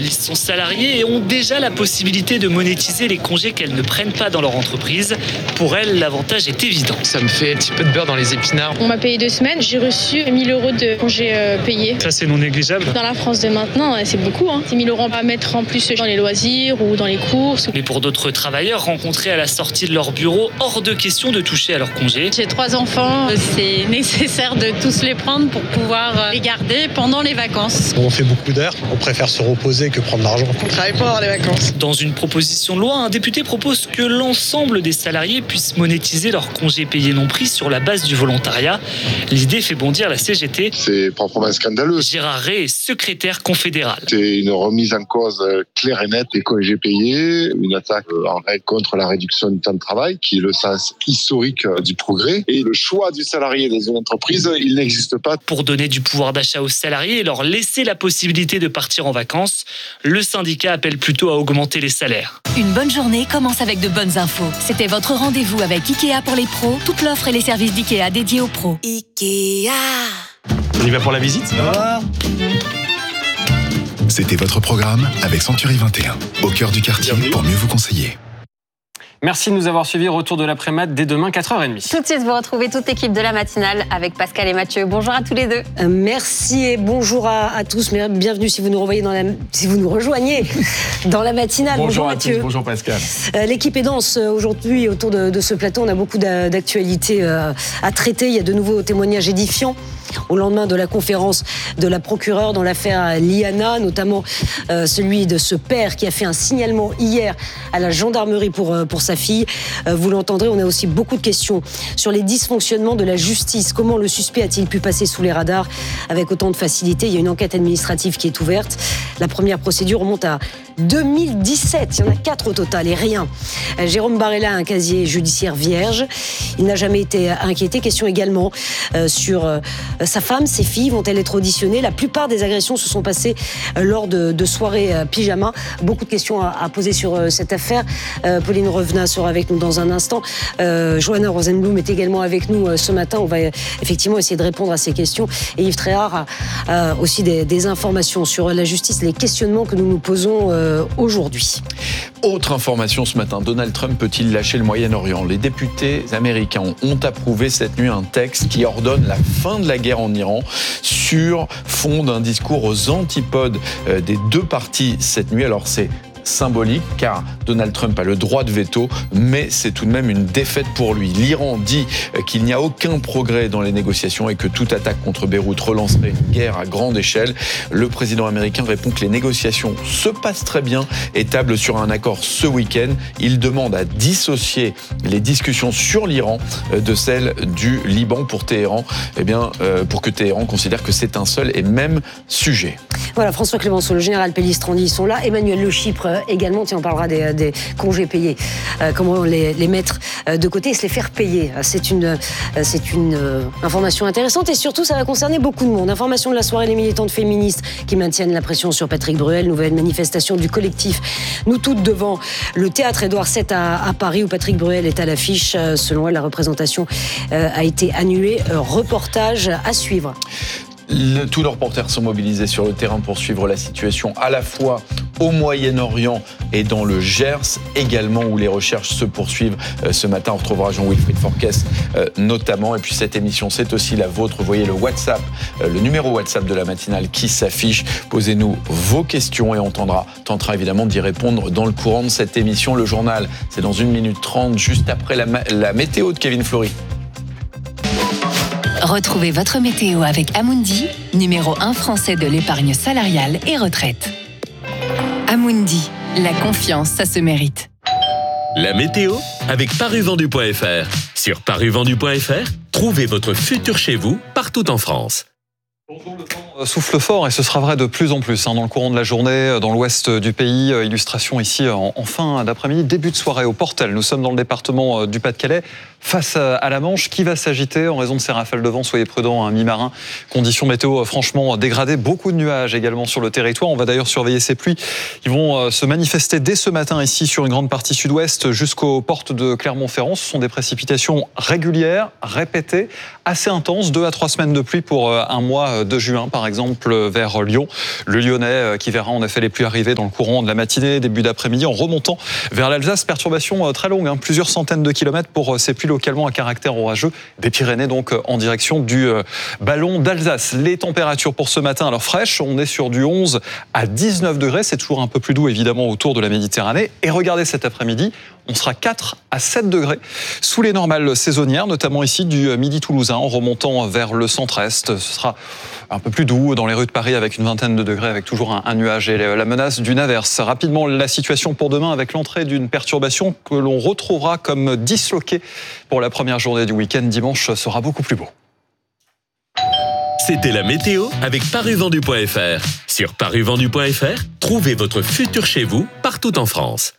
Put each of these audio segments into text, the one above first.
syndicalistes sont salariées et ont déjà la possibilité de monétiser les congés qu'elles ne prennent pas dans leur entreprise. Pour elles, l'avantage est évident. Ça me fait un petit peu de beurre dans les épinards. On m'a payé 2 semaines, j'ai reçu 1 000 € de congés payés. Ça, c'est non négligeable. Dans la France de maintenant, c'est beaucoup. 6 000 € à mettre en plus dans les loisirs ou dans les courses. Mais pour d'autres travailleurs rencontrés à la sortie de leur bureau, hors de question de toucher à leurs congés. J'ai 3 enfants, c'est nécessaire de tous les prendre pour pouvoir les garder pendant les vacances. On fait beaucoup d'heures, on préfère se reposer que prendre l'argent. On travaille pas pendant les vacances. Dans une proposition de loi, un député propose que l'ensemble des salariés puissent monétiser leurs congés payés non pris sur la base du volontariat. L'idée fait bondir la CGT. C'est proprement scandaleux. Gérard Ray est secrétaire confédéral. C'est une remise en cause claire et nette des congés payés, une attaque en règle contre la réduction du temps de travail, qui est le sens historique du progrès. Et le choix du salarié dans une entreprise, il n'existe pas. Pour donner du pouvoir d'achat aux salariés et leur laisser la possibilité de partir en vacances, le syndicat appelle plutôt à augmenter les salaires. Une bonne journée commence avec de bonnes infos. C'était votre rendez-vous avec Ikea pour les pros. Toute l'offre et les services d'Ikea dédiés aux pros. Ikea. On y va pour la visite ? C'était votre programme avec Century 21, au cœur du quartier pour mieux vous conseiller. Merci de nous avoir suivis. Retour de l'après-mat dès demain 4h30. Tout de suite, vous retrouvez toute l'équipe de la matinale avec Pascal et Mathieu. Bonjour à tous les deux. Merci et bonjour à tous. Bienvenue si vous nous rejoignez dans la matinale. Bonjour à Mathieu. tous. Bonjour Pascal. L'équipe est dense aujourd'hui autour de ce plateau. On a beaucoup d'actualités à traiter. Il y a de nouveaux témoignages édifiants au lendemain de la conférence de la procureure dans l'affaire Liana, notamment celui de ce père qui a fait un signalement hier à la gendarmerie pour sa fille. Vous l'entendrez, on a aussi beaucoup de questions sur les dysfonctionnements de la justice. Comment le suspect a-t-il pu passer sous les radars avec autant de facilité ? Il y a une enquête administrative qui est ouverte. La première procédure remonte à 2017. Il y en a 4 au total et rien. Jérôme Barella a un casier judiciaire vierge. Il n'a jamais été inquiété. Question également sur sa femme, ses filles. Vont-elles être auditionnées ? La plupart des agressions se sont passées lors de soirées pyjama. Beaucoup de questions à poser sur cette affaire. Pauline Revenat sera avec nous dans un instant. Johanna Rosenblum est également avec nous ce matin. On va effectivement essayer de répondre à ces questions. Et Yves Tréhard a aussi des informations sur la justice, les questionnements que nous nous posons aujourd'hui. Autre information ce matin, Donald Trump peut-il lâcher le Moyen-Orient ? Les députés américains ont approuvé cette nuit un texte qui ordonne la fin de la guerre en Iran sur fond d'un discours aux antipodes des deux parties cette nuit. Alors c'est symbolique car Donald Trump a le droit de veto, mais c'est tout de même une défaite pour lui. L'Iran dit qu'il n'y a aucun progrès dans les négociations et que toute attaque contre Beyrouth relancerait une guerre à grande échelle. Le président américain répond que les négociations se passent très bien et table sur un accord ce week-end. Il demande à dissocier les discussions sur l'Iran de celles du Liban pour Téhéran, pour que Téhéran considère que c'est un seul et même sujet. Voilà, François Clémenceau, le général Pellistrandi, ils sont là. Emmanuel Le Chypre également, on parlera des congés payés. Comment les mettre de côté et se les faire payer. C'est une information intéressante et surtout, ça va concerner beaucoup de monde. Information de la soirée, les militantes féministes qui maintiennent la pression sur Patrick Bruel. Nouvelle manifestation du collectif Nous Toutes devant le théâtre Édouard VII à Paris où Patrick Bruel est à l'affiche. Selon elle, la représentation a été annulée. Reportage à suivre. Tous les reporters sont mobilisés sur le terrain pour suivre la situation à la fois au Moyen-Orient et dans le Gers également où les recherches se poursuivent. Ce matin, on retrouvera Jean-Wilfried Forquès notamment. Et puis cette émission, c'est aussi la vôtre. Vous voyez le WhatsApp, le numéro WhatsApp de la matinale qui s'affiche. Posez-nous vos questions et on tentera évidemment d'y répondre dans le courant de cette émission. Le journal, c'est dans 1 minute 30, juste après la météo de Kevin Fleury. Retrouvez votre météo avec Amundi, numéro 1 français de l'épargne salariale et retraite. Amundi, la confiance, ça se mérite. La météo avec paruvendu.fr. Sur paruvendu.fr, trouvez votre futur chez vous partout en France. Le vent souffle fort et ce sera vrai de plus en plus dans le courant de la journée, dans l'ouest du pays. Illustration ici en fin d'après-midi, début de soirée au Portel. Nous sommes dans le département du Pas-de-Calais. face à la Manche qui va s'agiter en raison de ces rafales de vent. Soyez prudents, hein, mi-marin. Conditions météo franchement dégradées. Beaucoup de nuages également sur le territoire. On va d'ailleurs surveiller ces pluies. Ils vont se manifester dès ce matin ici sur une grande partie sud-ouest jusqu'aux portes de Clermont-Ferrand. Ce sont des précipitations régulières, répétées, assez intenses. 2 à 3 semaines de pluie pour un mois de juin, par exemple, vers Lyon. Le Lyonnais qui verra en effet les pluies arriver dans le courant de la matinée, début d'après-midi, en remontant vers l'Alsace. Perturbation très longue, hein, plusieurs centaines de kilomètres pour ces pluies localement à caractère orageux des Pyrénées, donc en direction du ballon d'Alsace. Les températures pour ce matin, alors fraîches, on est sur du 11 à 19 degrés, c'est toujours un peu plus doux évidemment autour de la Méditerranée. Et regardez cet après-midi, on sera 4 à 7 degrés sous les normales saisonnières, notamment ici du midi toulousain, en remontant vers le centre-est. Ce sera un peu plus doux dans les rues de Paris avec une vingtaine de degrés, avec toujours un nuage et la menace d'une averse. Rapidement, la situation pour demain avec l'entrée d'une perturbation que l'on retrouvera comme disloquée pour la première journée du week-end. Dimanche sera beaucoup plus beau. C'était la météo avec parivendu.fr. Sur parivendu.fr, trouvez votre futur chez vous partout en France.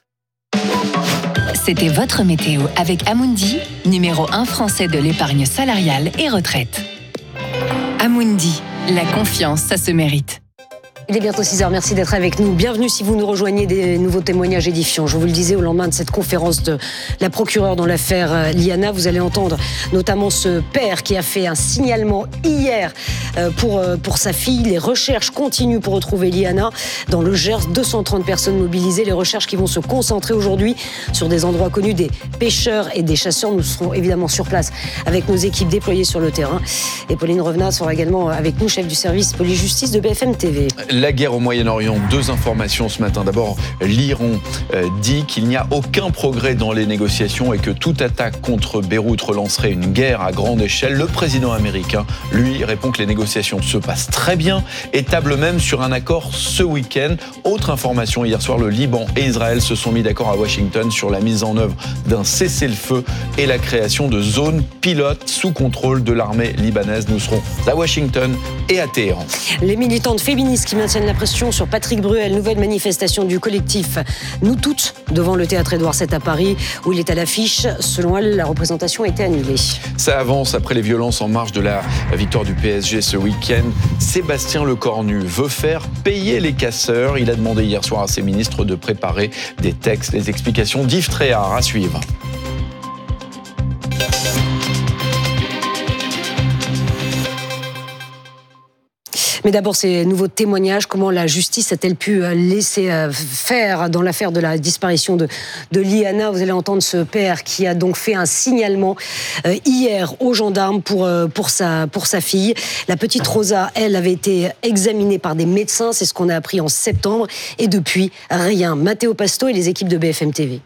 C'était votre météo avec Amundi, numéro 1 français de l'épargne salariale et retraite. Amundi, la confiance, ça se mérite. Il est bientôt 6h, merci d'être avec nous. Bienvenue si vous nous rejoignez, des nouveaux témoignages édifiants. Je vous le disais, au lendemain de cette conférence de la procureure dans l'affaire Liana, vous allez entendre notamment ce père qui a fait un signalement hier pour sa fille. Les recherches continuent pour retrouver Liana dans le Gers. 230 personnes mobilisées. Les recherches qui vont se concentrer aujourd'hui sur des endroits connus des pêcheurs et des chasseurs. Nous serons évidemment sur place avec nos équipes déployées sur le terrain. Et Pauline Revenat sera également avec nous, chef du service police-justice de BFM TV. La guerre au Moyen-Orient, 2 informations ce matin. D'abord, l'Iran dit qu'il n'y a aucun progrès dans les négociations et que toute attaque contre Beyrouth relancerait une guerre à grande échelle. Le président américain, lui, répond que les négociations se passent très bien et table même sur un accord ce week-end. Autre information, hier soir, le Liban et Israël se sont mis d'accord à Washington sur la mise en œuvre d'un cessez-le-feu et la création de zones pilotes sous contrôle de l'armée libanaise. Nous serons à Washington et à Téhéran. Les militantes féministes qui maintiennent la pression sur Patrick Bruel, nouvelle manifestation du collectif Nous Toutes devant le théâtre Édouard VII à Paris où il est à l'affiche. Selon elle, la représentation a été annulée. Ça avance après les violences en marge de la victoire du PSG ce week-end. Sébastien Lecornu veut faire payer les casseurs. Il a demandé hier soir à ses ministres de préparer des textes. Les explications d'Yves Tréhard à suivre. Mais d'abord, ces nouveaux témoignages, comment la justice a-t-elle pu laisser faire dans l'affaire de la disparition de Liana. Vous allez entendre ce père qui a donc fait un signalement hier aux gendarmes pour sa fille. La petite Rosa, elle, avait été examinée par des médecins, c'est ce qu'on a appris en septembre, et depuis, rien. Matteo Pasto et les équipes de BFM TV.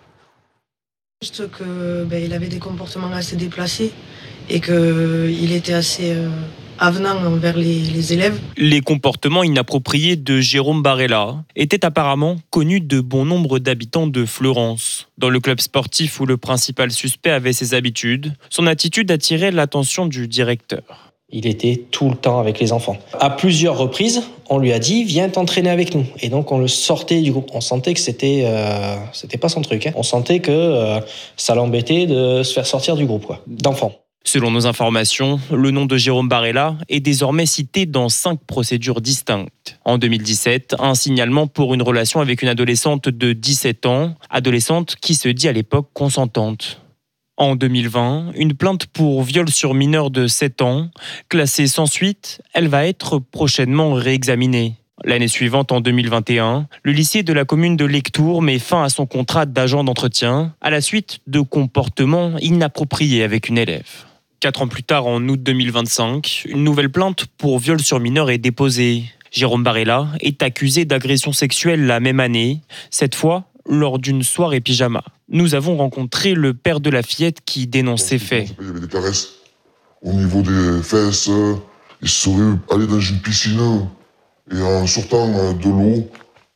Juste qu'il avait des comportements assez déplacés et qu'il était assez avenant envers les élèves. Les comportements inappropriés de Jérôme Barella étaient apparemment connus de bon nombre d'habitants de Fleurance. Dans le club sportif où le principal suspect avait ses habitudes, son attitude attirait l'attention du directeur. Il était tout le temps avec les enfants. À plusieurs reprises, on lui a dit « Viens t'entraîner avec nous ». Et donc on le sortait du groupe. On sentait que c'était pas son truc. On sentait que ça l'embêtait de se faire sortir du groupe, d'enfants. Selon nos informations, le nom de Jérôme Barella est désormais cité dans 5 procédures distinctes. En 2017, un signalement pour une relation avec une adolescente de 17 ans, adolescente qui se dit à l'époque consentante. En 2020, une plainte pour viol sur mineur de 7 ans, classée sans suite, elle va être prochainement réexaminée. L'année suivante, en 2021, le lycée de la commune de Lectoure met fin à son contrat d'agent d'entretien à la suite de comportements inappropriés avec une élève. 4 ans plus tard, en août 2025, une nouvelle plainte pour viol sur mineur est déposée. Jérôme Barella est accusé d'agression sexuelle la même année, cette fois lors d'une soirée pyjama. Nous avons rencontré le père de la fillette qui dénonce ces faits. Il y avait des caresses au niveau des fesses, il serait allé dans une piscine et en sortant de l'eau,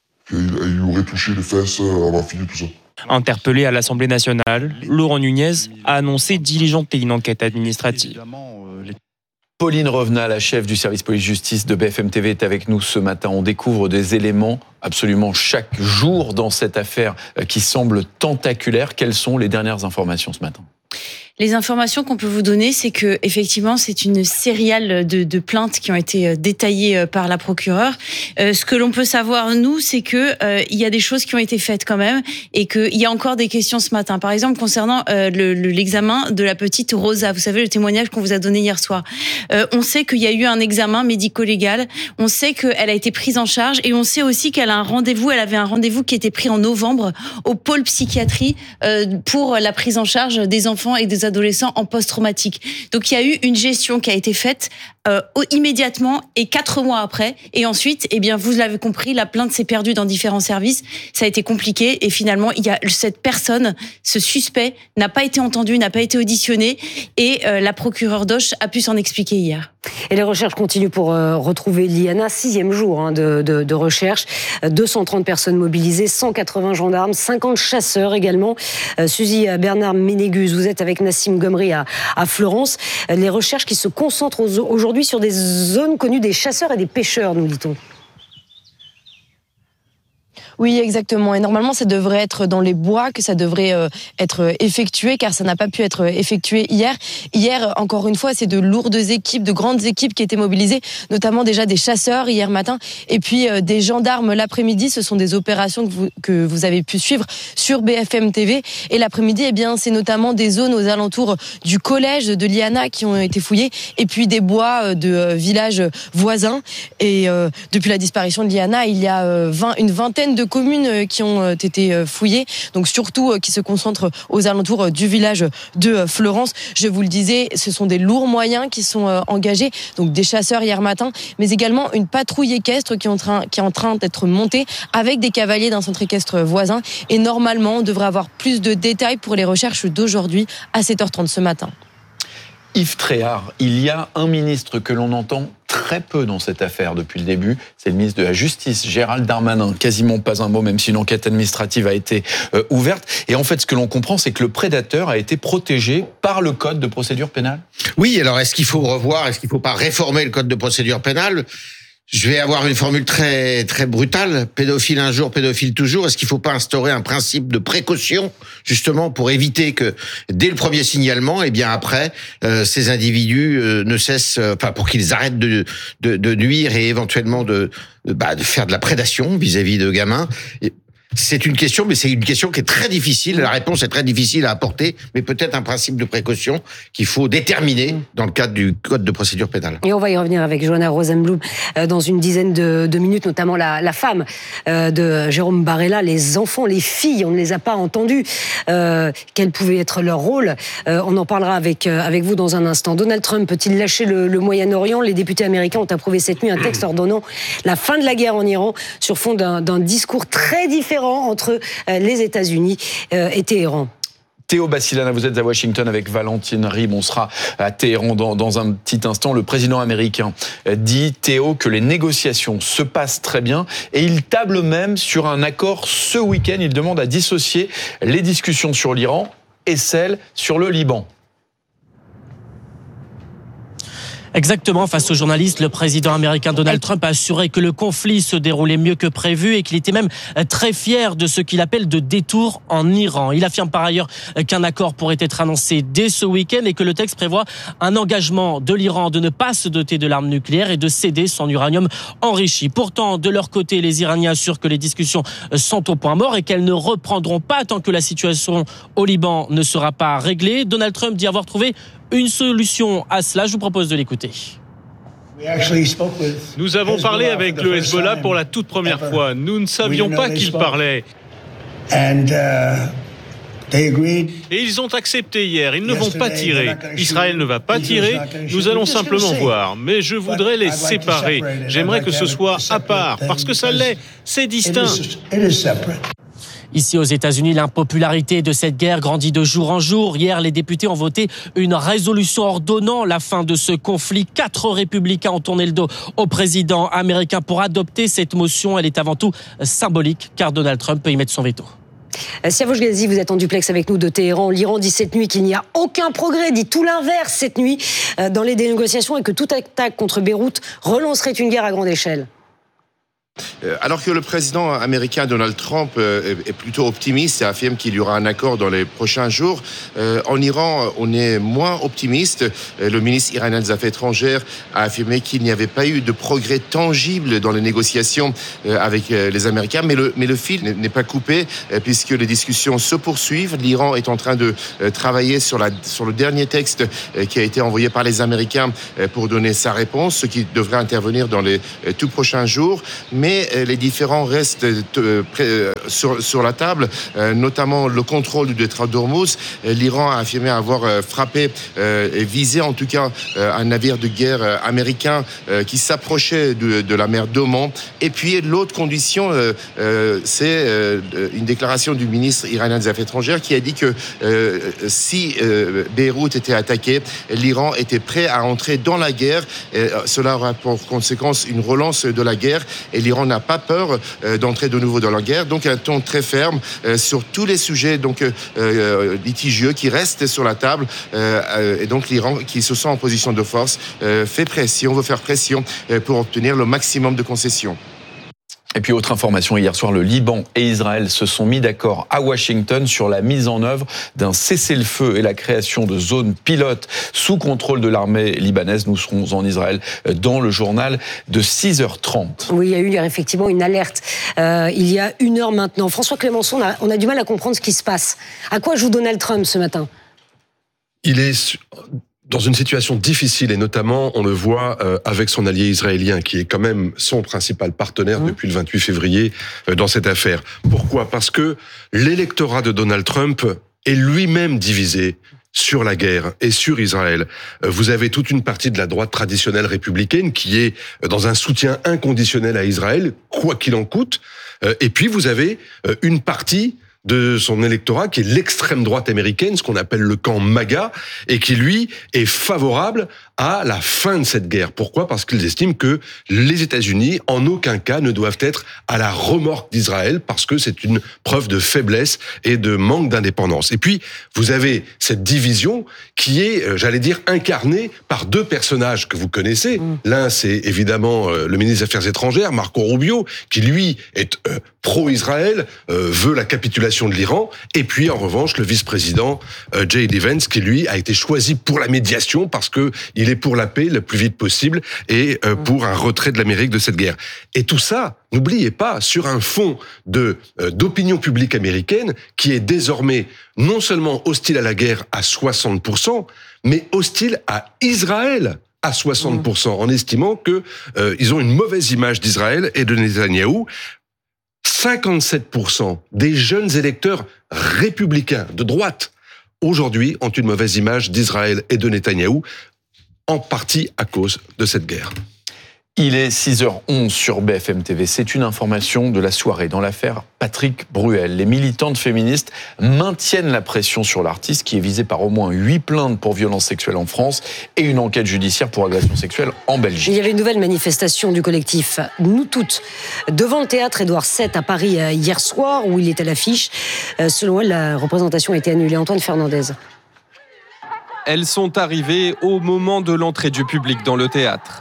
il aurait touché les fesses à ma fille, tout ça. Interpellé à l'Assemblée nationale, Laurent Nunez a annoncé diligenter une enquête administrative. Pauline Revenat, la chef du service police-justice de BFM TV, est avec nous ce matin. On découvre des éléments absolument chaque jour dans cette affaire qui semble tentaculaire. Quelles sont les dernières informations ce matin ? Les informations qu'on peut vous donner, c'est que effectivement, c'est une sériale de plaintes qui ont été détaillées par la procureure. Ce que l'on peut savoir, nous, c'est que il y a des choses qui ont été faites quand même et qu'il y a encore des questions ce matin. Par exemple, concernant l'examen de la petite Rosa, vous savez, le témoignage qu'on vous a donné hier soir. On sait qu'il y a eu un examen médico-légal, on sait qu'elle a été prise en charge et on sait aussi qu'elle a elle avait un rendez-vous qui était pris en novembre au pôle psychiatrie pour la prise en charge des enfants et des adolescents en post-traumatique. Donc il y a eu une gestion qui a été faite immédiatement et 4 mois après. Et ensuite, eh bien, vous l'avez compris, la plainte s'est perdue dans différents services. Ça a été compliqué et finalement, cette personne, ce suspect, n'a pas été entendu, n'a pas été auditionné et la procureure d'Auch a pu s'en expliquer hier. Et les recherches continuent pour retrouver Liana, 6e jour de recherche. 230 personnes mobilisées, 180 gendarmes, 50 chasseurs également. Suzy Bernard-Ménégus, vous êtes avec Nassim Gomri à Florence. Les recherches qui se concentrent aujourd'hui sur des zones connues des chasseurs et des pêcheurs, nous dit-on. Oui, exactement. Et normalement, ça devrait être dans les bois que ça devrait être effectué, car ça n'a pas pu être effectué hier. Hier, encore une fois, c'est de lourdes équipes, de grandes équipes qui étaient mobilisées, notamment déjà des chasseurs hier matin, et puis des gendarmes l'après-midi. Ce sont des opérations que vous avez pu suivre sur BFM TV. Et l'après-midi, eh bien, c'est notamment des zones aux alentours du collège de Liana qui ont été fouillées, et puis des bois de villages voisins. Et depuis la disparition de Liana, il y a une vingtaine de communes qui ont été fouillées, donc surtout qui se concentrent aux alentours du village de Florence. Je vous le disais, ce sont des lourds moyens qui sont engagés, donc des chasseurs hier matin, mais également une patrouille équestre qui est en train d'être montée avec des cavaliers d'un centre équestre voisin. Et normalement, on devrait avoir plus de détails pour les recherches d'aujourd'hui à 7h30 ce matin. Yves Tréhard, il y a un ministre que l'on entend très peu dans cette affaire depuis le début, c'est le ministre de la Justice, Gérald Darmanin. Quasiment pas un mot, même si une enquête administrative a été ouverte. Et en fait, ce que l'on comprend, c'est que le prédateur a été protégé par le Code de procédure pénale. Oui, alors est-ce qu'il faut revoir, est-ce qu'il ne faut pas réformer le Code de procédure pénale ? Je vais avoir une formule très très brutale. Pédophile un jour, pédophile toujours. Est-ce qu'il ne faut pas instaurer un principe de précaution, justement, pour éviter que, dès le premier signalement, et bien après, ces individus ne cessent, pour qu'ils arrêtent de nuire et éventuellement de faire de la prédation vis-à-vis de gamins. C'est une question, mais c'est une question qui est très difficile. La réponse est très difficile à apporter, mais peut-être un principe de précaution qu'il faut déterminer dans le cadre du Code de procédure pénale. Et on va y revenir avec Johanna Rosenblum dans une dizaine de minutes, notamment la femme de Jérôme Barella, les enfants, les filles, on ne les a pas entendus. Quel pouvait être leur rôle ? On en parlera avec vous dans un instant. Donald Trump peut-il lâcher le Moyen-Orient ? Les députés américains ont approuvé cette nuit un texte ordonnant la fin de la guerre en Iran sur fond d'un discours très différent entre les États-Unis et Téhéran. Théo Bassilana, vous êtes à Washington avec Valentine Rib. On sera à Téhéran dans un petit instant. Le président américain dit, Théo, que les négociations se passent très bien et il table même sur un accord ce week-end. Il demande à dissocier les discussions sur l'Iran et celles sur le Liban. Exactement, face aux journalistes, le président américain Donald Trump a assuré que le conflit se déroulait mieux que prévu et qu'il était même très fier de ce qu'il appelle de détour en Iran. Il affirme par ailleurs qu'un accord pourrait être annoncé dès ce week-end et que le texte prévoit un engagement de l'Iran de ne pas se doter de l'arme nucléaire et de céder son uranium enrichi. Pourtant, de leur côté, les Iraniens assurent que les discussions sont au point mort et qu'elles ne reprendront pas tant que la situation au Liban ne sera pas réglée. Donald Trump dit avoir trouvé une solution à cela. Je vous propose de l'écouter. Nous avons parlé avec le Hezbollah pour la toute première fois. Nous ne savions pas qu'ils parlaient. Et ils ont accepté hier. Ils ne vont pas tirer. Israël ne va pas tirer. Nous allons simplement voir. Mais je voudrais les séparer. J'aimerais que ce soit à part, parce que ça l'est. C'est distinct. Ici aux États-Unis, l'impopularité de cette guerre grandit de jour en jour. Hier, les députés ont voté une résolution ordonnant la fin de ce conflit. 4 républicains ont tourné le dos au président américain pour adopter cette motion. Elle est avant tout symbolique, car Donald Trump peut y mettre son veto. Siavosh Ghazi, vous êtes en duplex avec nous de Téhéran. L'Iran dit cette nuit qu'il n'y a aucun progrès, dit tout l'inverse cette nuit dans les négociations et que toute attaque contre Beyrouth relancerait une guerre à grande échelle. Alors que le président américain Donald Trump est plutôt optimiste et affirme qu'il y aura un accord dans les prochains jours, en Iran, on est moins optimiste. Le ministre iranien des Affaires étrangères a affirmé qu'il n'y avait pas eu de progrès tangible dans les négociations avec les Américains, mais le fil n'est pas coupé puisque les discussions se poursuivent. L'Iran est en train de travailler sur le dernier texte qui a été envoyé par les Américains pour donner sa réponse, ce qui devrait intervenir dans les tout prochains jours. Mais les différends restent sur la table, notamment le contrôle du détroit d'Ormuz. L'Iran a affirmé avoir frappé et visé en tout cas un navire de guerre américain qui s'approchait de la mer d'Oman. Et puis l'autre condition, c'est une déclaration du ministre iranien des Affaires étrangères qui a dit que si Beyrouth était attaquée, l'Iran était prêt à entrer dans la guerre. Cela aura pour conséquence une relance de la guerre. Et l'Iran n'a pas peur d'entrer de nouveau dans la guerre. Donc un ton très ferme sur tous les sujets litigieux qui restent sur la table. Et donc l'Iran, qui se sent en position de force, veut faire pression pour obtenir le maximum de concessions. Et puis autre information, hier soir, le Liban et Israël se sont mis d'accord à Washington sur la mise en œuvre d'un cessez-le-feu et la création de zones pilotes sous contrôle de l'armée libanaise. Nous serons en Israël dans le journal de 6h30. Oui, il y a eu effectivement une alerte il y a 1 heure maintenant. François Clémenceau, on a du mal à comprendre ce qui se passe. À quoi joue Donald Trump ce matin ? Il est dans une situation difficile, et notamment, on le voit avec son allié israélien, qui est quand même son principal partenaire depuis le 28 février dans cette affaire. Pourquoi ? Parce que l'électorat de Donald Trump est lui-même divisé sur la guerre et sur Israël. Vous avez toute une partie de la droite traditionnelle républicaine qui est dans un soutien inconditionnel à Israël, quoi qu'il en coûte. Et puis vous avez une partie de son électorat, qui est l'extrême droite américaine, ce qu'on appelle le camp MAGA, et qui, lui, est favorable à la fin de cette guerre. Pourquoi ? Parce qu'ils estiment que les États-Unis, en aucun cas, ne doivent être à la remorque d'Israël, parce que c'est une preuve de faiblesse et de manque d'indépendance. Et puis, vous avez cette division qui est, j'allais dire, incarnée par 2 personnages que vous connaissez. L'un, c'est évidemment le ministre des Affaires étrangères, Marco Rubio, qui, lui, est pro-Israël, veut la capitulation de l'Iran, et puis en revanche le vice-président J.D. Vance, qui lui a été choisi pour la médiation parce que il est pour la paix le plus vite possible et pour un retrait de l'Amérique de cette guerre. Et tout ça, n'oubliez pas, sur un fond d'opinion publique américaine qui est désormais non seulement hostile à la guerre à 60%, mais hostile à Israël à 60%, en estimant que ils ont une mauvaise image d'Israël et de Netanyahou. 57% des jeunes électeurs républicains de droite, aujourd'hui, ont une mauvaise image d'Israël et de Netanyahou, en partie à cause de cette guerre. Il est 6h11 sur BFM TV. C'est une information de la soirée dans l'affaire Patrick Bruel. Les militantes féministes maintiennent la pression sur l'artiste qui est visé par au moins 8 plaintes pour violences sexuelles en France et une enquête judiciaire pour agression sexuelle en Belgique. Il y avait une nouvelle manifestation du collectif Nous Toutes devant le théâtre Édouard VII à Paris hier soir où il est à l'affiche. Selon elle, la représentation a été annulée. Antoine Fernandez. Elles sont arrivées au moment de l'entrée du public dans le théâtre.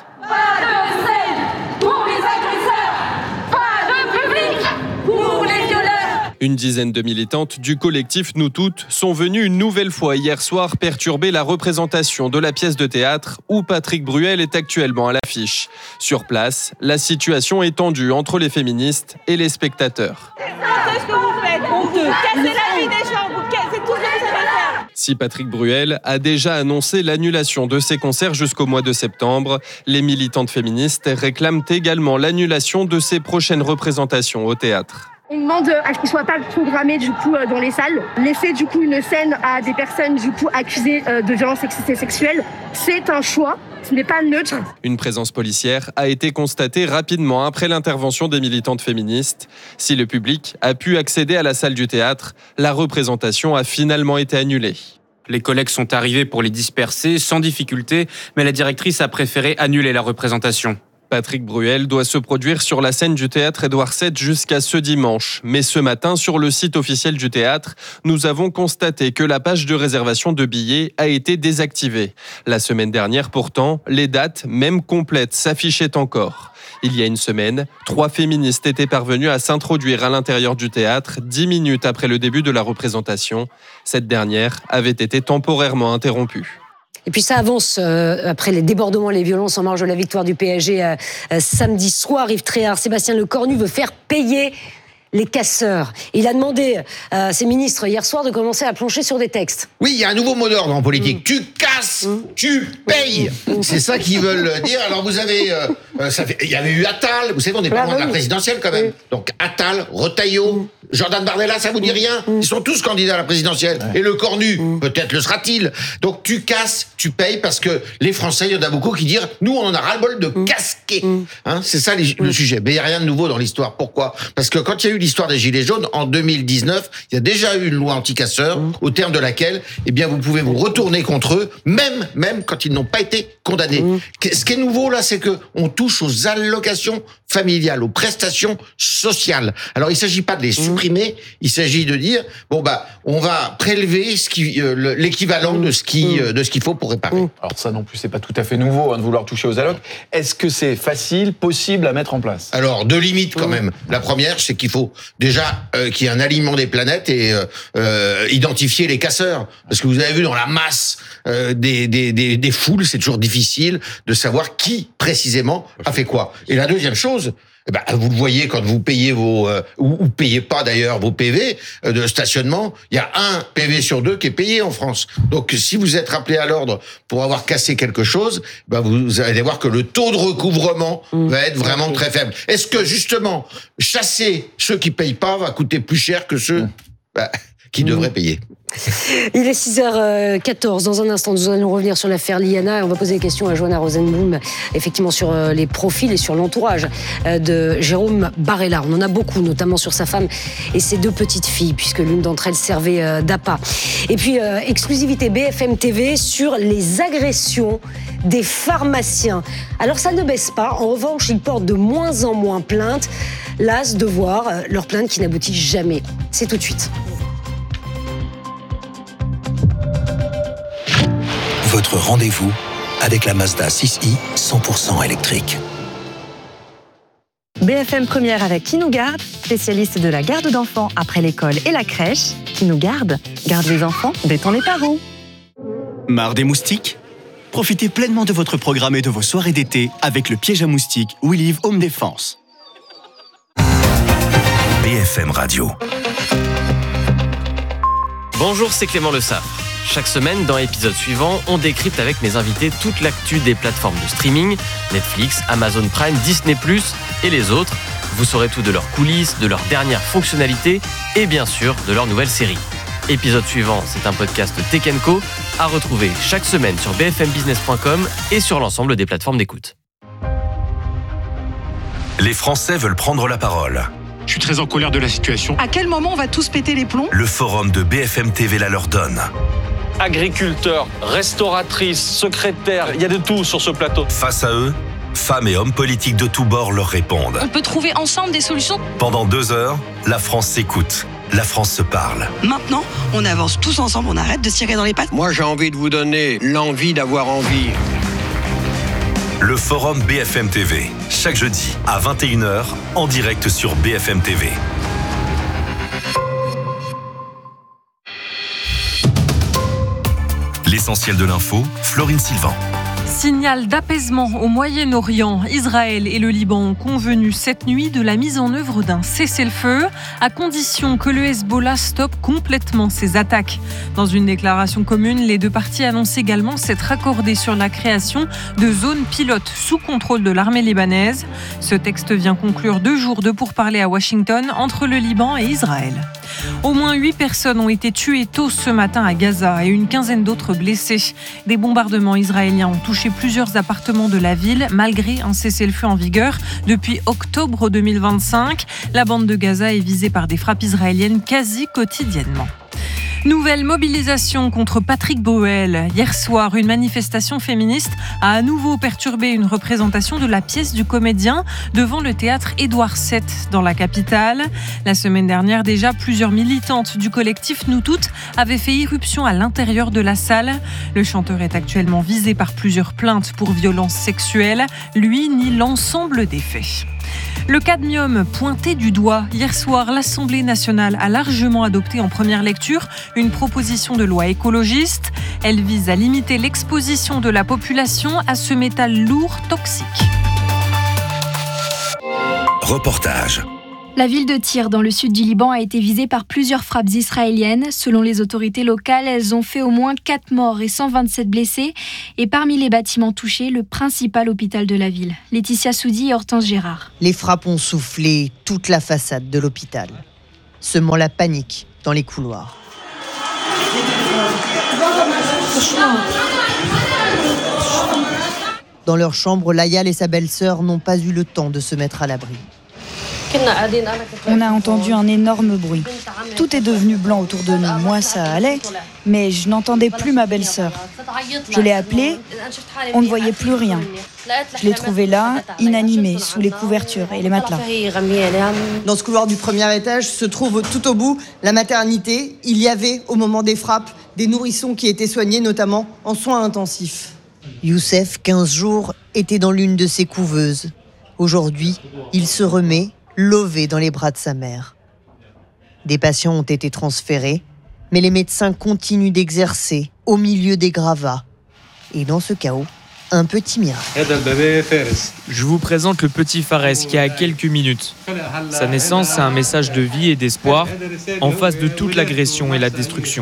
Une dizaine de militantes du collectif Nous Toutes sont venues une nouvelle fois hier soir perturber la représentation de la pièce de théâtre où Patrick Bruel est actuellement à l'affiche. Sur place, la situation est tendue entre les féministes et les spectateurs. C'est ce que vous faites, honteux. Cassez la vie des gens, c'est tout ce que vous savez faire. Si Patrick Bruel a déjà annoncé l'annulation de ses concerts jusqu'au mois de septembre, les militantes féministes réclament également l'annulation de ses prochaines représentations au théâtre. On demande à ce qu'il ne soit pas programmé du coup dans les salles. Laisser du coup une scène à des personnes du coup accusées de violences sexuelles, c'est un choix, ce n'est pas neutre. Une présence policière a été constatée rapidement après l'intervention des militantes féministes. Si le public a pu accéder à la salle du théâtre, la représentation a finalement été annulée. Les collègues sont arrivés pour les disperser sans difficulté, mais la directrice a préféré annuler la représentation. Patrick Bruel doit se produire sur la scène du théâtre Édouard VII jusqu'à ce dimanche. Mais ce matin, sur le site officiel du théâtre, nous avons constaté que la page de réservation de billets a été désactivée. La semaine dernière, pourtant, les dates, même complètes, s'affichaient encore. Il y a une semaine, 3 féministes étaient parvenues à s'introduire à l'intérieur du théâtre 10 minutes après le début de la représentation. Cette dernière avait été temporairement interrompue. Et puis ça avance après les débordements, les violences en marge de la victoire du PSG samedi soir. Yves Tréhard, Sébastien Lecornu veut faire payer les casseurs. Il a demandé à ses ministres hier soir de commencer à plancher sur des textes. Oui, il y a un nouveau mot d'ordre en politique. Tu casses, tu payes. C'est ça qu'ils veulent dire. Alors vous avez... il y avait eu Attal. Vous savez, on n'est pas loin de la présidentielle quand même. Donc Attal, Retailleau, Jordan Bardella, ça vous dit rien? Ils sont tous candidats à la présidentielle. Et Lecornu, peut-être le sera-t-il. Donc tu casses, tu payes, parce que les Français, il y en a beaucoup qui disent nous, on en a ras-le-bol de casquer. Hein, c'est ça le sujet. Mais il n'y a rien de nouveau dans l'histoire. Pourquoi? Parce que quand il y a eu l'histoire des Gilets jaunes, en 2019, il y a déjà eu une loi anti-casseurs, au terme de laquelle, eh bien, vous pouvez vous retourner contre eux, même quand ils n'ont pas été condamnés. Ce qui est nouveau, là, c'est que on touche aux allocations familiales, aux prestations sociales. Alors, il ne s'agit pas de les supprimer, il s'agit de dire, bon, on va prélever l'équivalent de ce qu'il faut pour réparer. Alors ça non plus, c'est pas tout à fait nouveau de vouloir toucher aux allocs. Est-ce que c'est facile, possible à mettre en place? Alors, 2 limites quand même. La première, c'est qu'il faut déjà qu'il y ait un alignement des planètes et identifier les casseurs. Parce que vous avez vu dans la masse des foules, c'est toujours difficile de savoir qui précisément a fait quoi. Et la deuxième chose, vous le voyez quand vous payez ou payez pas d'ailleurs vos PV de stationnement, il y a 1 PV sur 2 qui est payé en France. Donc si vous êtes rappelé à l'ordre pour avoir cassé quelque chose, vous allez voir que le taux de recouvrement va être vraiment très faible. Est-ce que justement chasser ceux qui payent pas va coûter plus cher que ceux qui devraient payer? Il est 6h14. Dans un instant, nous allons revenir sur l'affaire Liana et on va poser des questions à Johanna Rosenblum, effectivement sur les profils et sur l'entourage de Jérôme Barella. On en a beaucoup, notamment sur sa femme et ses 2 petites filles, puisque l'une d'entre elles servait d'appât. Et puis, exclusivité BFM TV sur les agressions des pharmaciens. Alors, ça ne baisse pas. En revanche, ils portent de moins en moins plainte. Las de voir leurs plaintes qui n'aboutissent jamais. C'est tout de suite. Votre rendez-vous avec la Mazda 6i 100% électrique. BFM Première avec Qui nous garde, spécialiste de la garde d'enfants après l'école et la crèche. Qui nous garde les enfants, détend les parents. Marre des moustiques? Profitez pleinement de votre programme et de vos soirées d'été avec le piège à moustiques We Live Home Défense. BFM Radio. Bonjour, c'est Clément Le Saffre. Chaque semaine, dans l'épisode suivant, on décrypte avec mes invités toute l'actu des plateformes de streaming, Netflix, Amazon Prime, Disney+, et les autres. Vous saurez tout de leurs coulisses, de leurs dernières fonctionnalités et bien sûr de leurs nouvelles séries. Épisode suivant, c'est un podcast Tech & Co à retrouver chaque semaine sur bfmbusiness.com et sur l'ensemble des plateformes d'écoute. Les Français veulent prendre la parole. Je suis très en colère de la situation. À quel moment on va tous péter les plombs? Le forum de BFM TV la leur donne. Agriculteurs, restauratrices, secrétaires, il y a de tout sur ce plateau. Face à eux, femmes et hommes politiques de tous bords leur répondent. On peut trouver ensemble des solutions. Pendant 2 heures, la France s'écoute. La France se parle. Maintenant, on avance tous ensemble, on arrête de se tirer dans les pattes. Moi, j'ai envie de vous donner l'envie d'avoir envie. Le forum BFM TV, chaque jeudi à 21h, en direct sur BFM TV. L'essentiel de l'info, Florine Sylvain. Signal d'apaisement au Moyen-Orient. Israël et le Liban ont convenu cette nuit de la mise en œuvre d'un cessez-le-feu, à condition que le Hezbollah stoppe complètement ses attaques. Dans une déclaration commune, les 2 parties annoncent également s'être raccordées sur la création de zones pilotes sous contrôle de l'armée libanaise. Ce texte vient conclure 2 jours de pourparlers à Washington entre le Liban et Israël. Au moins 8 personnes ont été tuées tôt ce matin à Gaza et une quinzaine d'autres blessées. Des bombardements israéliens ont touché plusieurs appartements de la ville malgré un cessez-le-feu en vigueur depuis octobre 2025. La bande de Gaza est visée par des frappes israéliennes quasi quotidiennement. Nouvelle mobilisation contre Patrick Bruel. Hier soir, une manifestation féministe a à nouveau perturbé une représentation de la pièce du comédien devant le théâtre Édouard VII dans la capitale. La semaine dernière, déjà, plusieurs militantes du collectif Nous Toutes avaient fait irruption à l'intérieur de la salle. Le chanteur est actuellement visé par plusieurs plaintes pour violences sexuelles. Lui nie l'ensemble des faits. Le cadmium pointé du doigt. Hier soir, l'Assemblée nationale a largement adopté en première lecture une proposition de loi écologiste. Elle vise à limiter l'exposition de la population à ce métal lourd toxique. Reportage. La ville de Tyr, dans le sud du Liban, a été visée par plusieurs frappes israéliennes. Selon les autorités locales, elles ont fait au moins 4 morts et 127 blessés. Et parmi les bâtiments touchés, le principal hôpital de la ville. Laetitia Soudi et Hortense Gérard. Les frappes ont soufflé toute la façade de l'hôpital, semant la panique dans les couloirs. Dans leur chambre, Layal et sa belle-sœur n'ont pas eu le temps de se mettre à l'abri. On a entendu un énorme bruit. Tout est devenu blanc autour de nous. Moi, ça allait, mais je n'entendais plus ma belle-sœur. Je l'ai appelée, on ne voyait plus rien. Je l'ai trouvée là, inanimée, sous les couvertures et les matelas. Dans ce couloir du premier étage se trouve tout au bout la maternité. Il y avait, au moment des frappes, des nourrissons qui étaient soignés, notamment en soins intensifs. Youssef, 15 jours, était dans l'une de ces couveuses. Aujourd'hui, il se remet, lové dans les bras de sa mère. Des patients ont été transférés, mais les médecins continuent d'exercer au milieu des gravats. Et dans ce chaos, un petit miracle. Je vous présente le petit Fares qui a quelques minutes. Sa naissance, c'est un message de vie et d'espoir en face de toute l'agression et la destruction.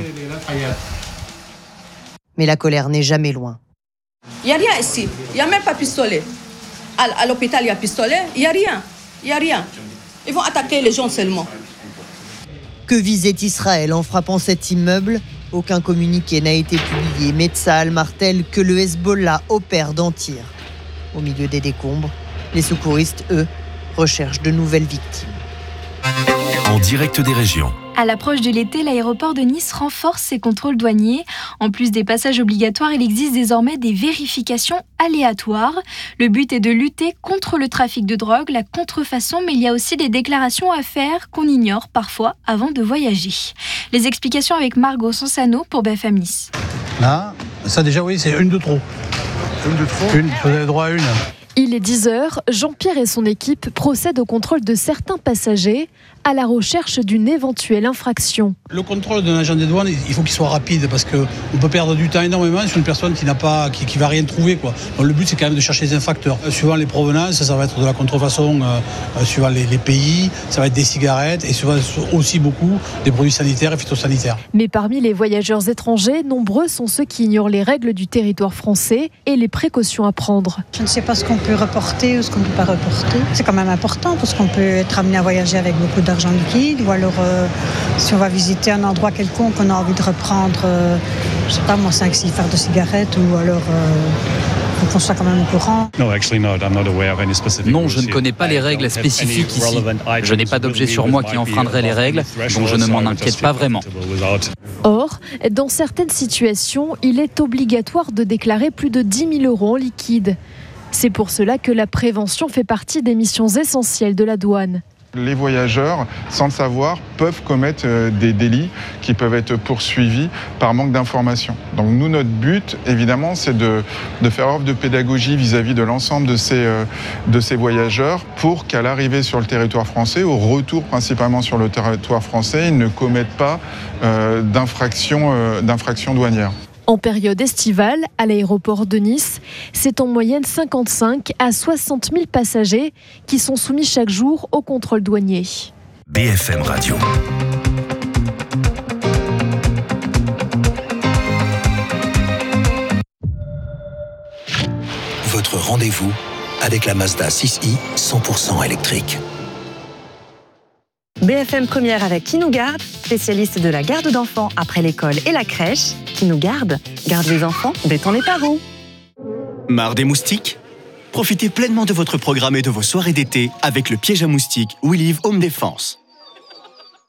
Mais la colère n'est jamais loin. Il n'y a rien ici. Il n'y a même pas de pistolet. À l'hôpital, il y a pistolet. Il n'y a rien. Il n'y a rien. Ils vont attaquer les gens seulement. Que visait Israël en frappant cet immeuble ? Aucun communiqué n'a été publié, mais Tsahal martèle que le Hezbollah opère dans Tyr. Au milieu des décombres, les secouristes, eux, recherchent de nouvelles victimes. En direct des régions. À l'approche de l'été, l'aéroport de Nice renforce ses contrôles douaniers. En plus des passages obligatoires, il existe désormais des vérifications aléatoires. Le but est de lutter contre le trafic de drogue, la contrefaçon, mais il y a aussi des déclarations à faire qu'on ignore parfois avant de voyager. Les explications avec Margot Sansano pour BFM Nice. Là, ça déjà oui, c'est une de trop. Une de trop ? Une, vous avez droit à une. Il est 10h, Jean-Pierre et son équipe procèdent au contrôle de certains passagers à la recherche d'une éventuelle infraction. Le contrôle d'un agent des douanes, il faut qu'il soit rapide parce qu'on peut perdre du temps énormément sur une personne qui va rien trouver, quoi. Donc le but, c'est quand même de chercher les infracteurs. Suivant les provenances, ça va être de la contrefaçon, suivant les pays, ça va être des cigarettes et souvent aussi beaucoup des produits sanitaires et phytosanitaires. Mais parmi les voyageurs étrangers, nombreux sont ceux qui ignorent les règles du territoire français et les précautions à prendre. Je ne sais pas ce qu'on peut reporter ou ce qu'on ne peut pas reporter. C'est quand même important parce qu'on peut être amené à voyager avec beaucoup d'argent liquide ou alors si on va visiter un endroit quelconque on a envie de reprendre, je sais pas moi, 5-6 fards de cigarettes ou alors faut qu'on soit quand même au courant. Non, je ne connais pas les règles spécifiques ici. Je n'ai pas d'objet sur moi qui enfreindrait les règles, donc je ne m'en inquiète pas vraiment. Or, dans certaines situations, il est obligatoire de déclarer plus de 10 000 € en liquide. C'est pour cela que la prévention fait partie des missions essentielles de la douane. Les voyageurs, sans le savoir, peuvent commettre des délits qui peuvent être poursuivis par manque d'information. Donc nous, notre but, évidemment, c'est de faire œuvre de pédagogie vis-à-vis de l'ensemble de ces voyageurs pour qu'à l'arrivée sur le territoire français, au retour principalement sur le territoire français, ils ne commettent pas d'infraction douanière. En période estivale, à l'aéroport de Nice, c'est en moyenne 55 à 60 000 passagers qui sont soumis chaque jour au contrôle douanier. BFM Radio. Votre rendez-vous avec la Mazda 6i 100% électrique. BFM Première avec Qui nous garde, spécialiste de la garde d'enfants après l'école et la crèche. Qui nous garde les enfants, détend les parents. Marre des moustiques ? Profitez pleinement de votre programme et de vos soirées d'été avec le piège à moustiques We Live Home Défense.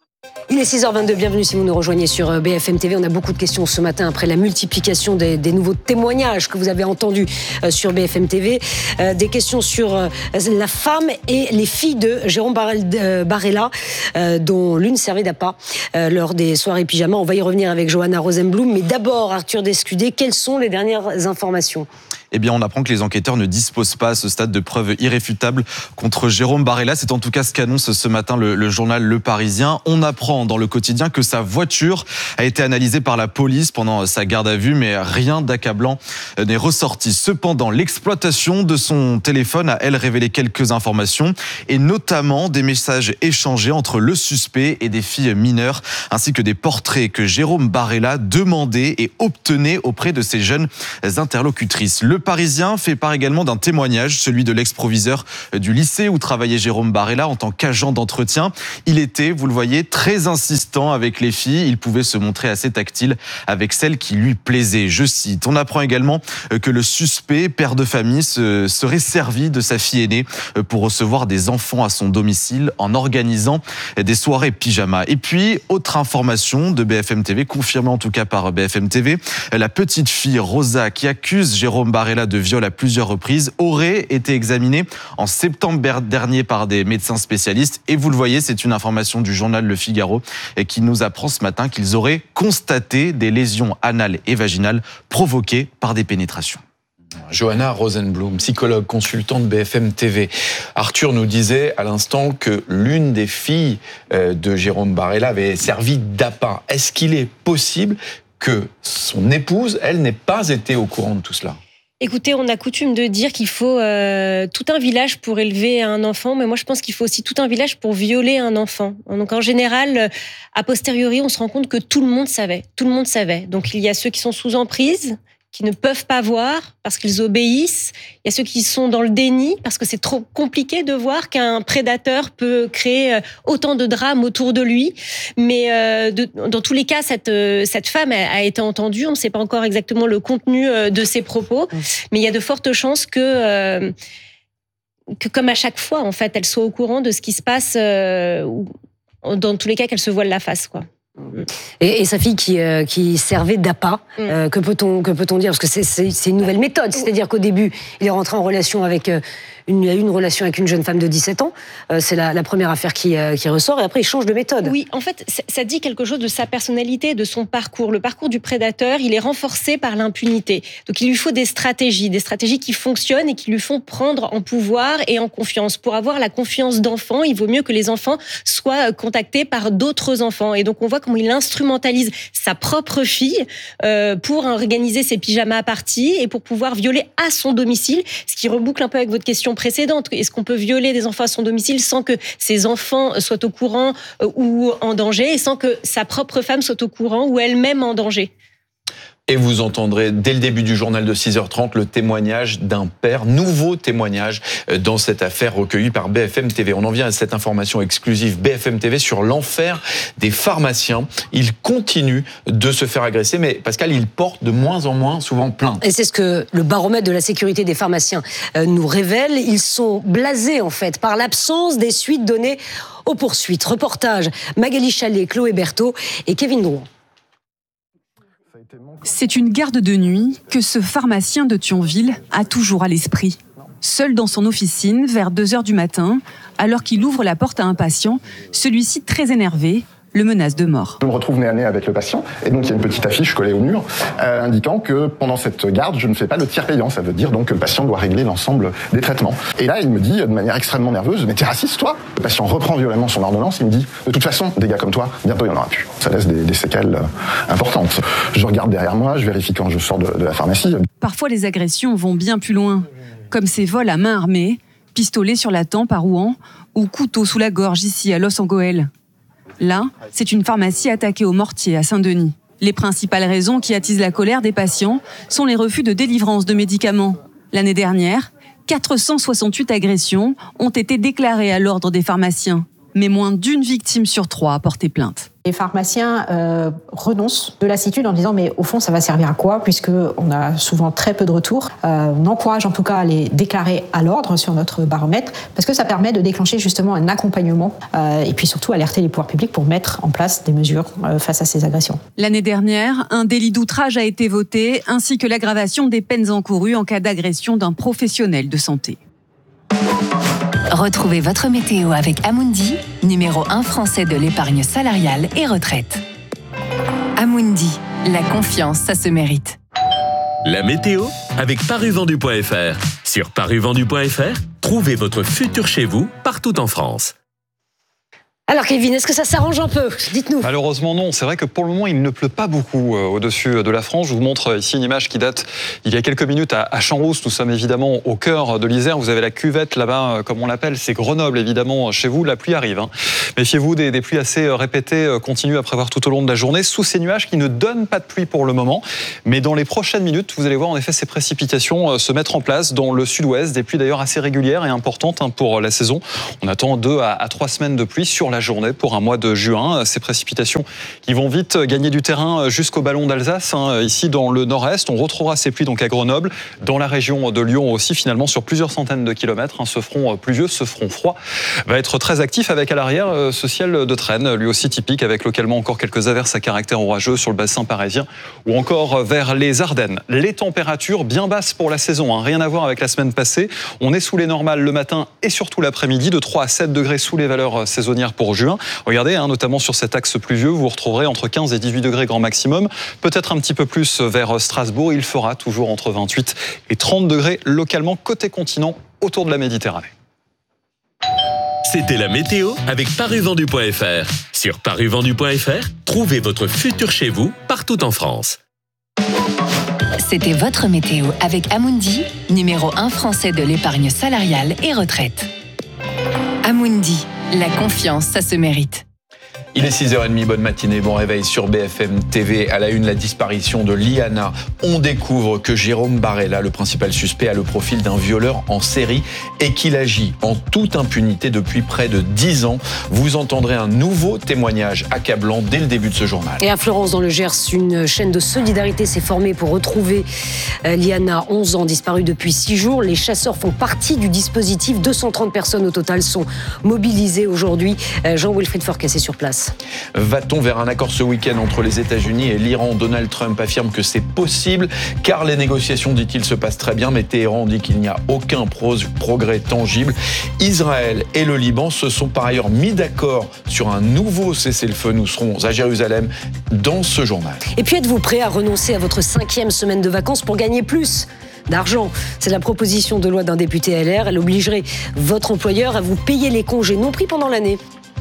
Il est 6h22, bienvenue si vous nous rejoignez sur BFM TV. On a beaucoup de questions ce matin après la multiplication des nouveaux témoignages que vous avez entendus sur BFM TV. Des questions sur la femme et les filles de Jérôme Barella, dont l'une servait d'appât lors des soirées pyjama. On va y revenir avec Johanna Rosenblum. Mais d'abord, Arthur Descudé, quelles sont les dernières informations ? Eh bien, on apprend que les enquêteurs ne disposent pas à ce stade de preuves irréfutables contre Jérôme Barella. C'est en tout cas ce qu'annonce ce matin le journal Le Parisien. On apprend dans le quotidien que sa voiture a été analysée par la police pendant sa garde à vue, mais rien d'accablant n'est ressorti. Cependant, l'exploitation de son téléphone a, elle, révélé quelques informations, et notamment des messages échangés entre le suspect et des filles mineures, ainsi que des portraits que Jérôme Barella demandait et obtenait auprès de ses jeunes interlocutrices. Le Parisien fait part également d'un témoignage, celui de l'ex-proviseur du lycée où travaillait Jérôme Barella en tant qu'agent d'entretien. Il était, vous le voyez, très insistant avec les filles. Il pouvait se montrer assez tactile avec celles qui lui plaisaient. Je cite. On apprend également que le suspect, père de famille, se serait servi de sa fille aînée pour recevoir des enfants à son domicile en organisant des soirées pyjama. Et puis, autre information de BFM TV, confirmée en tout cas par BFM TV, la petite fille Rosa qui accuse Jérôme Barella de viol à plusieurs reprises aurait été examinée en septembre dernier par des médecins spécialistes. Et vous le voyez, c'est une information du journal Le Figaro qui nous apprend ce matin qu'ils auraient constaté des lésions anales et vaginales provoquées par des pénétrations. Johanna Rosenblum, psychologue, consultante BFM TV. Arthur nous disait à l'instant que l'une des filles de Jérôme Barella avait servi d'appât. Est-ce qu'il est possible que son épouse, elle, n'ait pas été au courant de tout cela ? Écoutez, on a coutume de dire qu'il faut tout un village pour élever un enfant, mais moi je pense qu'il faut aussi tout un village pour violer un enfant. Donc en général, a posteriori, on se rend compte que tout le monde savait. Tout le monde savait. Donc il y a ceux qui sont sous emprise, qui ne peuvent pas voir parce qu'ils obéissent. Il y a ceux qui sont dans le déni parce que c'est trop compliqué de voir qu'un prédateur peut créer autant de drames autour de lui. Mais dans tous les cas, cette femme a été entendue. On ne sait pas encore exactement le contenu de ses propos, mais il y a de fortes chances que comme à chaque fois, en fait, elle soit au courant de ce qui se passe, ou dans tous les cas, qu'elle se voile la face, quoi. Et sa fille qui servait d'appât, que peut-on dire ? Parce que c'est une nouvelle méthode, c'est-à-dire qu'au début, il est rentré en relation avec une relation avec une jeune femme de 17 ans. C'est la première affaire qui ressort, et après il change de méthode. Oui, en fait, ça dit quelque chose de sa personnalité, de son parcours. Le parcours du prédateur, il est renforcé par l'impunité. Donc il lui faut des stratégies qui fonctionnent et qui lui font prendre en pouvoir et en confiance. Pour avoir la confiance d'enfants, il vaut mieux que les enfants soient contactés par d'autres enfants. Et donc on voit comment il instrumentalise sa propre fille pour organiser ses pyjamas parties et pour pouvoir violer à son domicile, ce qui reboucle un peu avec votre question précédente. Est-ce qu'on peut violer des enfants à son domicile sans que ses enfants soient au courant ou en danger, et sans que sa propre femme soit au courant ou elle-même en danger ? Et vous entendrez dès le début du journal de 6h30 le témoignage d'un père, nouveau témoignage dans cette affaire recueillie par BFM TV. On en vient à cette information exclusive BFM TV sur l'enfer des pharmaciens. Ils continuent de se faire agresser, mais Pascal, ils portent de moins en moins souvent plainte. Et c'est ce que le baromètre de la sécurité des pharmaciens nous révèle. Ils sont blasés en fait par l'absence des suites données aux poursuites. Reportage Magali Chalet, Chloé Berthaud et Kevin Drouin. C'est une garde de nuit que ce pharmacien de Thionville a toujours à l'esprit. Seul dans son officine, vers 2h du matin, alors qu'il ouvre la porte à un patient, celui-ci très énervé le menace de mort. Je me retrouve nez à nez avec le patient, et donc il y a une petite affiche collée au mur indiquant que pendant cette garde, je ne fais pas le tiers payant. Ça veut dire donc que le patient doit régler l'ensemble des traitements. Et là, il me dit de manière extrêmement nerveuse, mais t'es raciste toi ? Le patient reprend violemment son ordonnance, il me dit, de toute façon, des gars comme toi, bientôt il n'y en aura plus. Ça laisse des séquelles importantes. Je regarde derrière moi, je vérifie quand je sors de la pharmacie. Parfois, les agressions vont bien plus loin, comme ces vols à main armée, pistolet sur la tempe à Rouen, ou couteau sous la gorge ici à Los-en-Goël. Là, c'est une pharmacie attaquée au mortier à Saint-Denis. Les principales raisons qui attisent la colère des patients sont les refus de délivrance de médicaments. L'année dernière, 468 agressions ont été déclarées à l'ordre des pharmaciens. mais moins d'une victime sur 3 a porté plainte. Les pharmaciens renoncent de lassitude en disant mais au fond ça va servir à quoi puisqu'on a souvent très peu de retours. On encourage en tout cas à les déclarer à l'ordre sur notre baromètre parce que ça permet de déclencher justement un accompagnement et puis surtout alerter les pouvoirs publics pour mettre en place des mesures face à ces agressions. L'année dernière, un délit d'outrage a été voté ainsi que l'aggravation des peines encourues en cas d'agression d'un professionnel de santé. Retrouvez votre météo avec Amundi, numéro 1 français de l'épargne salariale et retraite. Amundi, la confiance, ça se mérite. La météo avec parisvendu.fr. Sur parisvendu.fr, trouvez votre futur chez vous partout en France. Alors Kevin, est-ce que ça s'arrange un peu ? Dites-nous. Malheureusement non, c'est vrai que pour le moment il ne pleut pas beaucoup au-dessus de la France. Je vous montre ici une image qui date il y a quelques minutes à Champs-Rousse. Nous sommes évidemment au cœur de l'Isère. Vous avez la cuvette là-bas, comme on l'appelle, c'est Grenoble évidemment. Chez vous, la pluie arrive. Méfiez-vous, des pluies assez répétées continuent à prévoir tout au long de la journée sous ces nuages qui ne donnent pas de pluie pour le moment. Mais dans les prochaines minutes, vous allez voir en effet ces précipitations se mettre en place dans le sud-ouest. Des pluies d'ailleurs assez régulières et importantes pour la saison. On attend 2 à 3 semaines de pluie sur la journée pour un mois de juin. Ces précipitations qui vont vite gagner du terrain jusqu'au ballon d'Alsace. Ici dans le nord-est, on retrouvera ces pluies donc à Grenoble, dans la région de Lyon aussi finalement sur plusieurs centaines de kilomètres. Ce front pluvieux, ce front froid va être très actif avec à l'arrière ce ciel de traîne, lui aussi typique avec localement encore quelques averses à caractère orageux sur le bassin parisien ou encore vers les Ardennes. Les températures bien basses pour la saison, rien à voir avec la semaine passée. On est sous les normales le matin et surtout l'après-midi, de 3 à 7 degrés sous les valeurs saisonnières pour juin. Regardez, notamment sur cet axe pluvieux, vous retrouverez entre 15 et 18 degrés grand maximum, peut-être un petit peu plus vers Strasbourg. Il fera toujours entre 28 et 30 degrés localement côté continent autour de la Méditerranée. C'était la météo avec parisvendu.fr. Sur parisvendu.fr, trouvez votre futur chez vous partout en France. C'était votre météo avec Amundi, numéro 1 français de l'épargne salariale et retraite. Amundi, la confiance, ça se mérite. Il est 6h30, bonne matinée, bon réveil sur BFM TV. À la une, la disparition de Liana. On découvre que Jérôme Barella, le principal suspect, a le profil d'un violeur en série et qu'il agit en toute impunité depuis près de 10 ans. Vous entendrez un nouveau témoignage accablant dès le début de ce journal. Et à Florence, dans le Gers, une chaîne de solidarité s'est formée pour retrouver Liana, 11 ans, disparue depuis 6 jours. Les chasseurs font partie du dispositif. 230 personnes au total sont mobilisées aujourd'hui. Jean-Wilfried Forquet est sur place. Va-t-on vers un accord ce week-end entre les États-Unis et l'Iran ? Donald Trump affirme que c'est possible, car les négociations, dit-il, se passent très bien, mais Téhéran dit qu'il n'y a aucun progrès tangible. Israël et le Liban se sont par ailleurs mis d'accord sur un nouveau cessez-le-feu. Nous serons à Jérusalem dans ce journal. Et puis, êtes-vous prêt à renoncer à votre 5e semaine de vacances pour gagner plus d'argent? C'est la proposition de loi d'un député LR. Elle obligerait votre employeur à vous payer les congés non pris pendant l'année.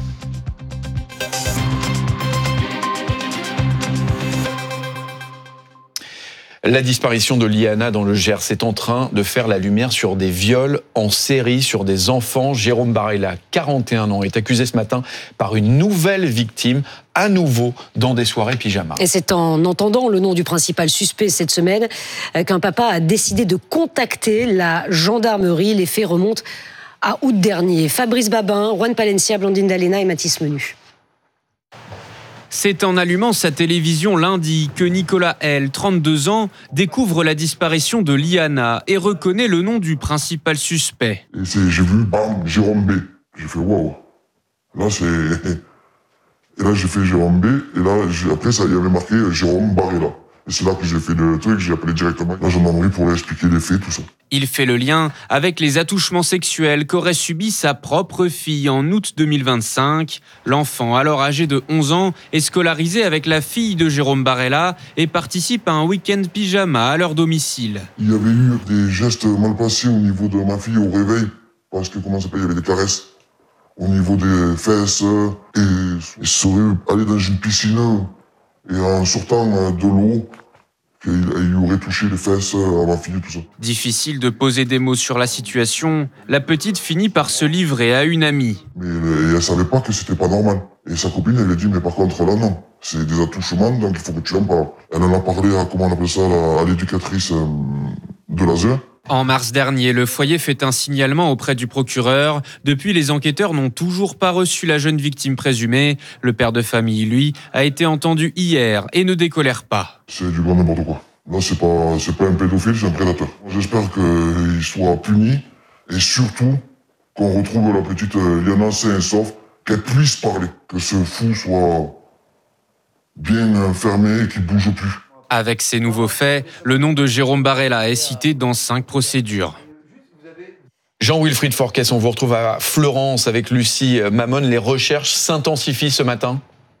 La disparition de Liana dans le Gers est en train de faire la lumière sur des viols en série sur des enfants. Jérôme Barella, 41 ans, est accusé ce matin par une nouvelle victime, à nouveau dans des soirées pyjama. Et c'est en entendant le nom du principal suspect cette semaine qu'un papa a décidé de contacter la gendarmerie. Les faits remontent à août dernier. Fabrice Babin, Juan Palencia, Blandine Dalena et Mathis Menu. C'est en allumant sa télévision lundi que Nicolas L, 32 ans, découvre la disparition de Liana et reconnaît le nom du principal suspect. Et j'ai vu, bam, Jérôme B. J'ai fait waouh. Là, et là, j'ai fait Jérôme B. Et là, après, il y avait marqué Jérôme Barella. Et c'est là que j'ai fait le truc, j'ai appelé directement la gendarmerie pour lui expliquer les faits, tout ça. Il fait le lien avec les attouchements sexuels qu'aurait subi sa propre fille en août 2025. L'enfant, alors âgé de 11 ans, est scolarisé avec la fille de Jérôme Barella et participe à un week-end pyjama à leur domicile. Il y avait eu des gestes mal passés au niveau de ma fille au réveil, parce que, il y avait des caresses au niveau des fesses, et il serait allé dans une piscine, et en sortant de l'eau, il aurait touché les fesses à ma fille, tout ça. Difficile de poser des mots sur la situation, la petite finit par se livrer à une amie. Mais elle savait pas que c'était pas normal. Et sa copine, elle a dit, mais par contre, là, non. C'est des attouchements, donc il faut que tu en parles. Elle en a parlé à l'éducatrice de l'ASE. En mars dernier, le foyer fait un signalement auprès du procureur. Depuis, les enquêteurs n'ont toujours pas reçu la jeune victime présumée. Le père de famille, lui, a été entendu hier et ne décolère pas. C'est du grand n'importe quoi. Là, c'est pas un pédophile, c'est un prédateur. J'espère qu'il soit puni et surtout qu'on retrouve la petite Liana sain et sauf, qu'elle puisse parler, que ce fou soit bien fermé et qu'il bouge plus. Avec ces nouveaux faits, le nom de Jérôme Barella est cité dans 5 procédures. Jean-Wilfried Forquès, on vous retrouve à Fleurance avec Lucie Mamone. Les recherches s'intensifient ce matin.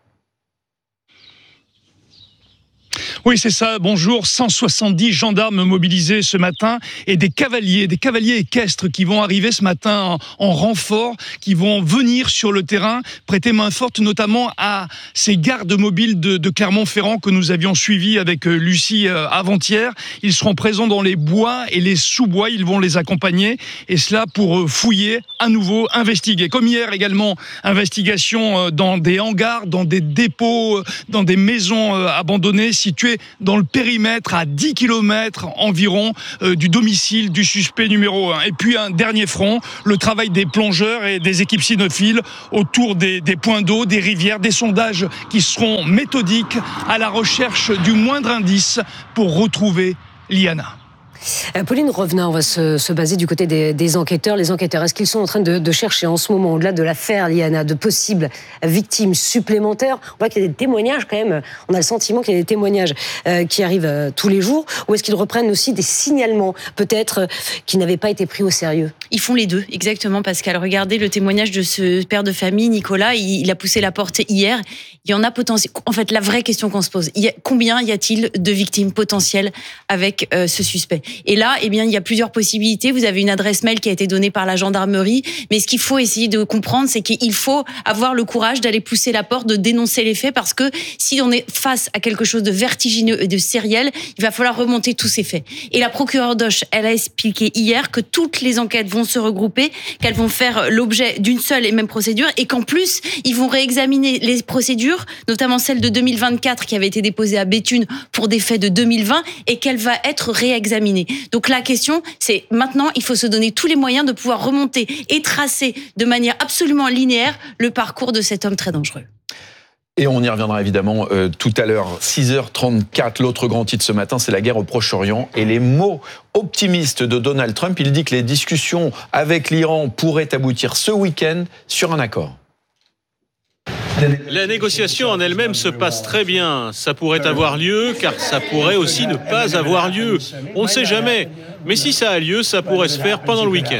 Oui, c'est ça. Bonjour. 170 gendarmes mobilisés ce matin et des cavaliers équestres qui vont arriver ce matin en renfort, qui vont venir sur le terrain, prêter main forte notamment à ces gardes mobiles de Clermont-Ferrand que nous avions suivis avec Lucie avant-hier. Ils seront présents dans les bois et les sous-bois. Ils vont les accompagner et cela pour fouiller, à nouveau investiguer. Comme hier également, investigation dans des hangars, dans des dépôts, dans des maisons abandonnées situées dans le périmètre à 10 km environ du domicile du suspect numéro 1. Et puis un dernier front, le travail des plongeurs et des équipes cynophiles autour des points d'eau, des rivières, des sondages qui seront méthodiques à la recherche du moindre indice pour retrouver Liana. Pauline Revenat, on va se baser du côté des enquêteurs. Les enquêteurs, est-ce qu'ils sont en train de chercher en ce moment, au-delà de l'affaire Liana, de possibles victimes supplémentaires? On voit qu'il y a des témoignages quand même, on a le sentiment qu'il y a des témoignages qui arrivent tous les jours. Ou est-ce qu'ils reprennent aussi des signalements, peut-être, qui n'avaient pas été pris au sérieux? Ils font les deux, exactement, Pascal. Regardez le témoignage de ce père de famille, Nicolas, il a poussé la porte hier. Il y en a potentiellement. En fait, la vraie question qu'on se pose, combien y a-t-il de victimes potentielles avec ce suspect? Et là, eh bien, il y a plusieurs possibilités. Vous avez une adresse mail qui a été donnée par la gendarmerie, mais ce qu'il faut essayer de comprendre, c'est qu'il faut avoir le courage d'aller pousser la porte, de dénoncer les faits, parce que si on est face à quelque chose de vertigineux et de sériel, il va falloir remonter tous ces faits. Et la procureure d'Auch, elle a expliqué hier que toutes les enquêtes vont se regrouper, qu'elles vont faire l'objet d'une seule et même procédure, et qu'en plus, ils vont réexaminer les procédures, notamment celle de 2024 qui avait été déposée à Béthune pour des faits de 2020, et qu'elle va être réexaminée. Donc la question, c'est maintenant, il faut se donner tous les moyens de pouvoir remonter et tracer de manière absolument linéaire le parcours de cet homme très dangereux. Et on y reviendra évidemment tout à l'heure. 6h34, l'autre grand titre ce matin, c'est la guerre au Proche-Orient. Et les mots optimistes de Donald Trump, il dit que les discussions avec l'Iran pourraient aboutir ce week-end sur un accord. La négociation en elle-même se passe très bien. Ça pourrait avoir lieu, car ça pourrait aussi ne pas avoir lieu. On ne sait jamais. Mais si ça a lieu, ça pourrait se faire pendant le week-end.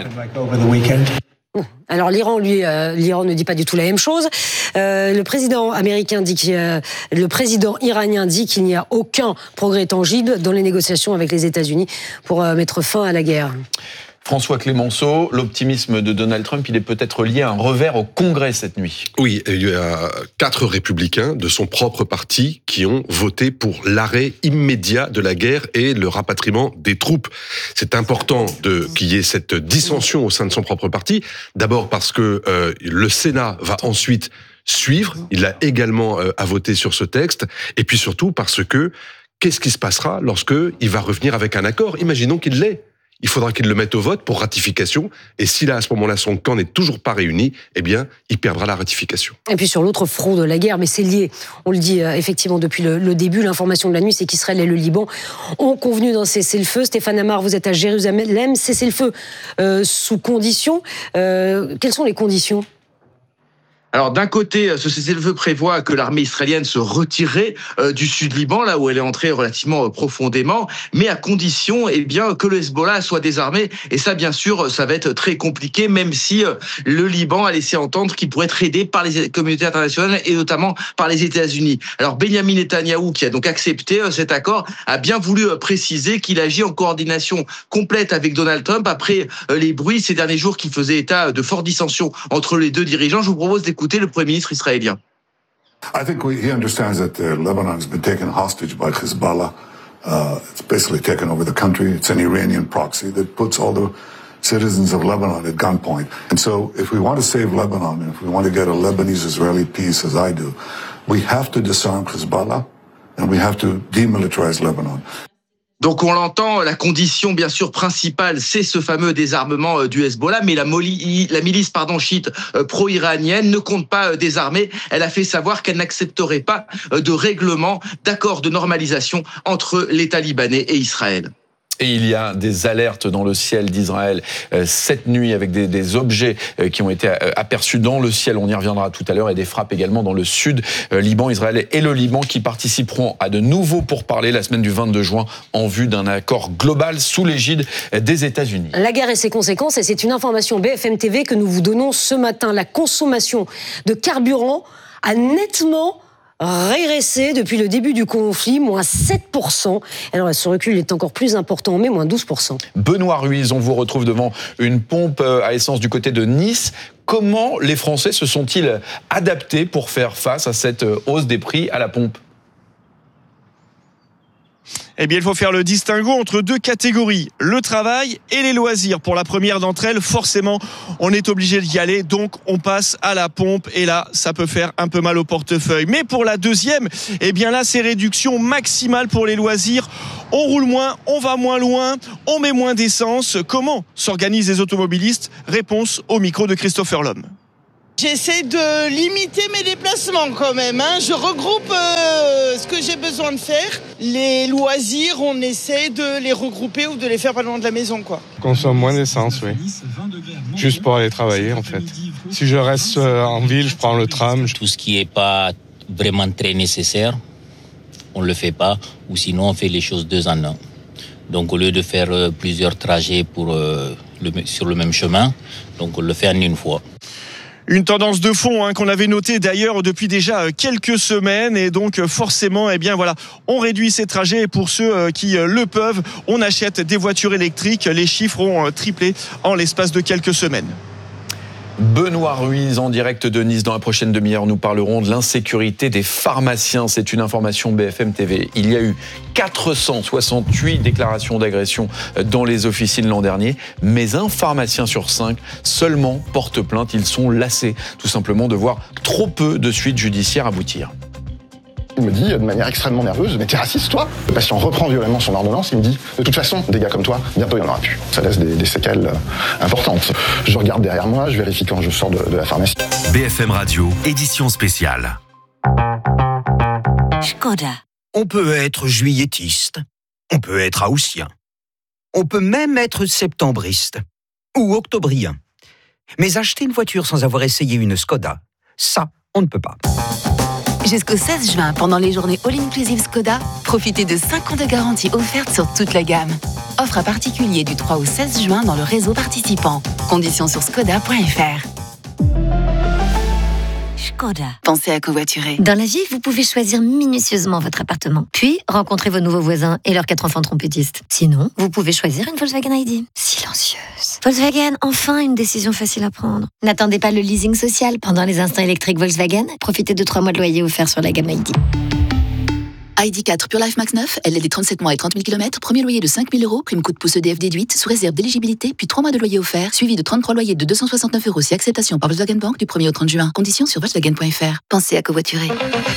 Alors l'Iran, lui, l'Iran ne dit pas du tout la même chose. Le président américain dit le président iranien dit qu'il n'y a aucun progrès tangible dans les négociations avec les États-Unis pour mettre fin à la guerre. François Clémenceau, l'optimisme de Donald Trump, il est peut-être lié à un revers au Congrès cette nuit. Oui, il y a 4 républicains de son propre parti qui ont voté pour l'arrêt immédiat de la guerre et le rapatriement des troupes. C'est important qu'il y ait cette dissension au sein de son propre parti. D'abord parce que le Sénat va ensuite suivre. Il a également à voter sur ce texte. Et puis surtout parce que qu'est-ce qui se passera lorsque il va revenir avec un accord? Imaginons qu'il l'ait. Il faudra qu'il le mette au vote pour ratification. Et si là, à ce moment-là, son camp n'est toujours pas réuni, eh bien, il perdra la ratification. Et puis sur l'autre front de la guerre, mais c'est lié, on le dit effectivement depuis le début, l'information de la nuit, c'est qu'Israël et le Liban ont convenu d'un cessez-le-feu. Stéphane Amar, vous êtes à Jérusalem, cessez-le-feu sous conditions. Quelles sont les conditions ? Alors d'un côté, ce cessez-le-feu prévoit que l'armée israélienne se retirerait du sud Liban, là où elle est entrée relativement profondément, mais à condition que le Hezbollah soit désarmé. Et ça, bien sûr, ça va être très compliqué, même si le Liban a laissé entendre qu'il pourrait être aidé par les communautés internationales et notamment par les États-Unis. Alors Benyamin Netanyahou, qui a donc accepté cet accord, a bien voulu préciser qu'il agit en coordination complète avec Donald Trump après les bruits ces derniers jours qui faisaient état de fortes dissensions entre les deux dirigeants. Je vous propose d'écouter le Premier ministre israélien. I think he understands that Lebanon has been taken hostage by Hezbollah. It's basically taken over the country. It's an Iranian proxy that puts all the citizens of Lebanon at gunpoint. And so if we want to save Lebanon, and if we want to get a Lebanese-Israeli peace, as I do, we have to disarm Hezbollah and we have to demilitarize Lebanon. Donc on l'entend, la condition bien sûr principale, c'est ce fameux désarmement du Hezbollah, mais la milice chiite pro-iranienne ne compte pas désarmer. Elle a fait savoir qu'elle n'accepterait pas de règlement, d'accord de normalisation entre l'État libanais et Israël. Et il y a des alertes dans le ciel d'Israël cette nuit avec des objets qui ont été aperçus dans le ciel. On y reviendra tout à l'heure, et des frappes également dans le sud Liban, Israël et le Liban qui participeront à de nouveaux pourparlers la semaine du 22 juin en vue d'un accord global sous l'égide des États-Unis. La guerre et ses conséquences, et c'est une information BFM TV que nous vous donnons ce matin. La consommation de carburant a nettement régressé depuis le début du conflit, moins 7%. Alors ce recul est encore plus important, mais moins 12%. Benoît Ruiz, on vous retrouve devant une pompe à essence du côté de Nice. Comment les Français se sont-ils adaptés pour faire face à cette hausse des prix à la pompe ? Eh bien, il faut faire le distinguo entre deux catégories, le travail et les loisirs. Pour la première d'entre elles, forcément, on est obligé d'y aller, donc on passe à la pompe, et là, ça peut faire un peu mal au portefeuille. Mais pour la deuxième, eh bien là, c'est réduction maximale pour les loisirs. On roule moins, on va moins loin, on met moins d'essence. Comment s'organisent les automobilistes ? Réponse au micro de Christopher Lhomme. J'essaie de limiter mes déplacements quand même. Je regroupe ce que j'ai besoin de faire. Les loisirs, on essaie de les regrouper ou de les faire pas loin de la maison, quoi. Consomme moins d'essence, oui. Juste pour aller travailler, en fait. Si je reste en ville, je prends le tram. Tout ce qui est pas vraiment très nécessaire, on le fait pas. Ou sinon, on fait les choses 2 en 1. Donc, au lieu de faire plusieurs trajets sur le même chemin, donc on le fait en une fois. Une tendance de fond qu'on avait notée d'ailleurs depuis déjà quelques semaines, et donc forcément, eh bien voilà, on réduit ces trajets, et pour ceux qui le peuvent, on achète des voitures électriques. Les chiffres ont triplé en l'espace de quelques semaines. Benoît Ruiz en direct de Nice. Dans la prochaine demi-heure, nous parlerons de l'insécurité des pharmaciens. C'est une information BFM TV. Il y a eu 468 déclarations d'agression dans les officines l'an dernier, mais un pharmacien sur 5 seulement porte plainte. Ils sont lassés tout simplement de voir trop peu de suites judiciaires aboutir. Il me dit de manière extrêmement nerveuse, mais t'es raciste toi ? Le patient reprend violemment son ordonnance, il me dit, de toute façon, des gars comme toi, bientôt il n'y en aura plus. Ça laisse des séquelles importantes. Je regarde derrière moi, je vérifie quand je sors de la pharmacie. BFM Radio, édition spéciale. Škoda. On peut être juilletiste, on peut être haussien, on peut même être septembriste ou octobrien. Mais acheter une voiture sans avoir essayé une Škoda, ça, on ne peut pas. Jusqu'au 16 juin, pendant les journées All-Inclusive Skoda, profitez de 5 ans de garantie offerte sur toute la gamme. Offre à particulier du 3 au 16 juin dans le réseau participant. Conditions sur skoda.fr. Škoda. Pensez à covoiturer. Dans la vie, vous pouvez choisir minutieusement votre appartement, puis rencontrer vos nouveaux voisins et leurs 4 enfants trompettistes. Sinon, vous pouvez choisir une Volkswagen ID. Silencieuse. Volkswagen, enfin une décision facile à prendre. N'attendez pas le leasing social pendant les instants électriques Volkswagen. Profitez de 3 mois de loyer offerts sur la gamme ID. ID4 Pure Life Max 9, LLD 37 mois et 30 000 km, premier loyer de 5 000 €, prime coup de pouce EDF déduite, sous réserve d'éligibilité, puis 3 mois de loyer offert, suivi de 33 loyers de 269 € si acceptation par Volkswagen Bank du 1er au 30 juin. Conditions sur Volkswagen.fr. Pensez à covoiturer.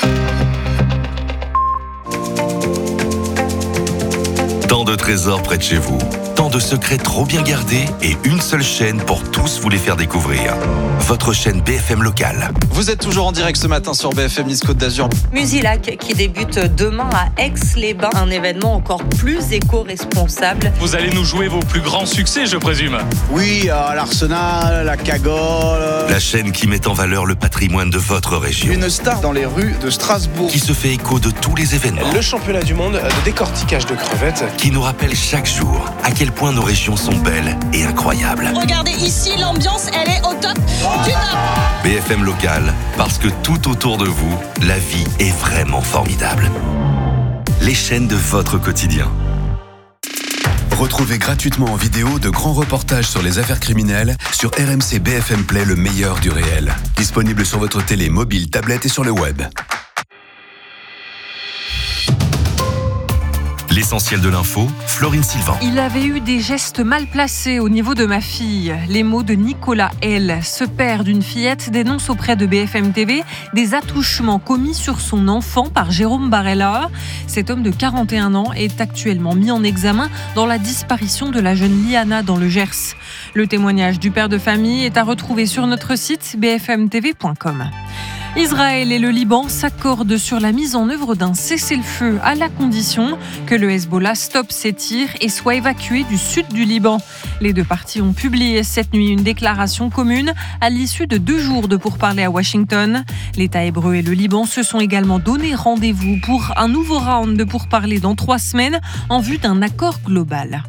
Tant de trésors près de chez vous, tant de secrets trop bien gardés, et une seule chaîne pour tous vous les faire découvrir. Votre chaîne BFM locale. Vous êtes toujours en direct ce matin sur BFM Nice Côte d'Azur. Musilac qui débute demain à Aix-les-Bains, un événement encore plus éco-responsable. Vous allez nous jouer vos plus grands succès, je présume. Oui, l'Arsenal, la Cagole. La chaîne qui met en valeur le patrimoine de votre région. Une star dans les rues de Strasbourg. Qui se fait écho de tous les événements. Le championnat du monde de décortiquage de crevettes. Qui nous rappelle chaque jour à quel point nos régions sont belles et incroyables. Regardez ici, l'ambiance, elle est au top du top. BFM Local, parce que tout autour de vous, la vie est vraiment formidable. Les chaînes de votre quotidien. Retrouvez gratuitement en vidéo de grands reportages sur les affaires criminelles sur RMC BFM Play, le meilleur du réel. Disponible sur votre télé, mobile, tablette et sur le web. L'essentiel de l'info, Florine Sylvain. Il avait eu des gestes mal placés au niveau de ma fille. Les mots de Nicolas L., ce père d'une fillette, dénonce auprès de BFM TV des attouchements commis sur son enfant par Jérôme Barella. Cet homme de 41 ans est actuellement mis en examen dans la disparition de la jeune Liana dans le Gers. Le témoignage du père de famille est à retrouver sur notre site bfmtv.com. Israël et le Liban s'accordent sur la mise en œuvre d'un cessez-le-feu à la condition que le Hezbollah stoppe ses tirs et soit évacué du sud du Liban. Les deux parties ont publié cette nuit une déclaration commune à l'issue de 2 jours de pourparlers à Washington. L'État hébreu et le Liban se sont également donné rendez-vous pour un nouveau round de pourparlers dans 3 semaines en vue d'un accord global.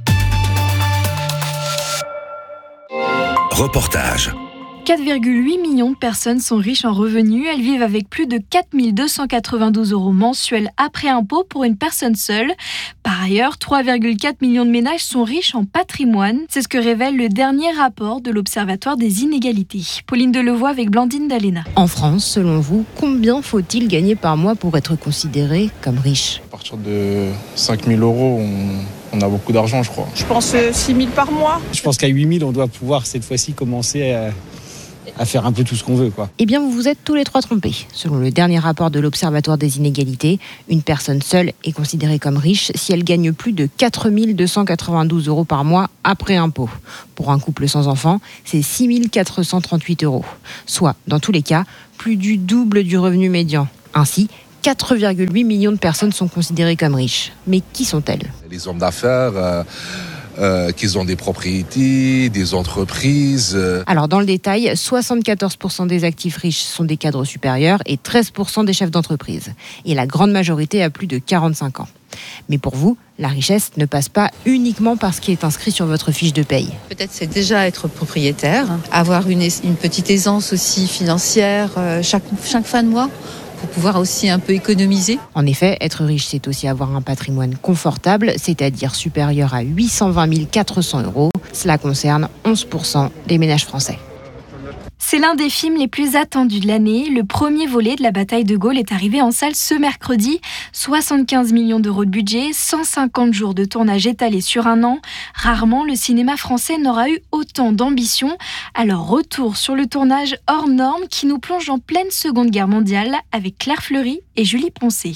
Reportage. 4,8 millions de personnes sont riches en revenus. Elles vivent avec plus de 4 292 € mensuels après impôt pour une personne seule. Par ailleurs, 3,4 millions de ménages sont riches en patrimoine. C'est ce que révèle le dernier rapport de l'Observatoire des inégalités. Pauline Delevoye avec Blandine Dalena. En France, selon vous, combien faut-il gagner par mois pour être considéré comme riche ? À partir de 5 000 €, on a beaucoup d'argent, je crois. Je pense 6 000 par mois. Je pense qu'à 8 000, on doit pouvoir cette fois-ci commencer à faire un peu tout ce qu'on veut, quoi. Eh bien, vous vous êtes tous les 3 trompés. Selon le dernier rapport de l'Observatoire des inégalités, une personne seule est considérée comme riche si elle gagne plus de 4 292 € par mois après impôt. Pour un couple sans enfant, c'est 6 438 €, soit, dans tous les cas, plus du double du revenu médian. Ainsi, 4,8 millions de personnes sont considérées comme riches. Mais qui sont-elles ? Les hommes d'affaires, qu'ils ont des propriétés, des entreprises. Alors dans le détail, 74% des actifs riches sont des cadres supérieurs et 13% des chefs d'entreprise. Et la grande majorité a plus de 45 ans. Mais pour vous, la richesse ne passe pas uniquement par ce qui est inscrit sur votre fiche de paye. Peut-être c'est déjà être propriétaire, avoir une petite aisance aussi financière chaque fin de mois, pour pouvoir aussi un peu économiser. En effet, être riche, c'est aussi avoir un patrimoine confortable, c'est-à-dire supérieur à 820 400 €. Cela concerne 11% des ménages français. C'est l'un des films les plus attendus de l'année. Le premier volet de la bataille de Gaulle est arrivé en salle ce mercredi. 75 millions € de budget, 150 jours de tournage étalés sur 1 an. Rarement le cinéma français n'aura eu autant d'ambition. Alors retour sur le tournage hors norme qui nous plonge en pleine Seconde Guerre mondiale avec Claire Fleury et Julie Poncé.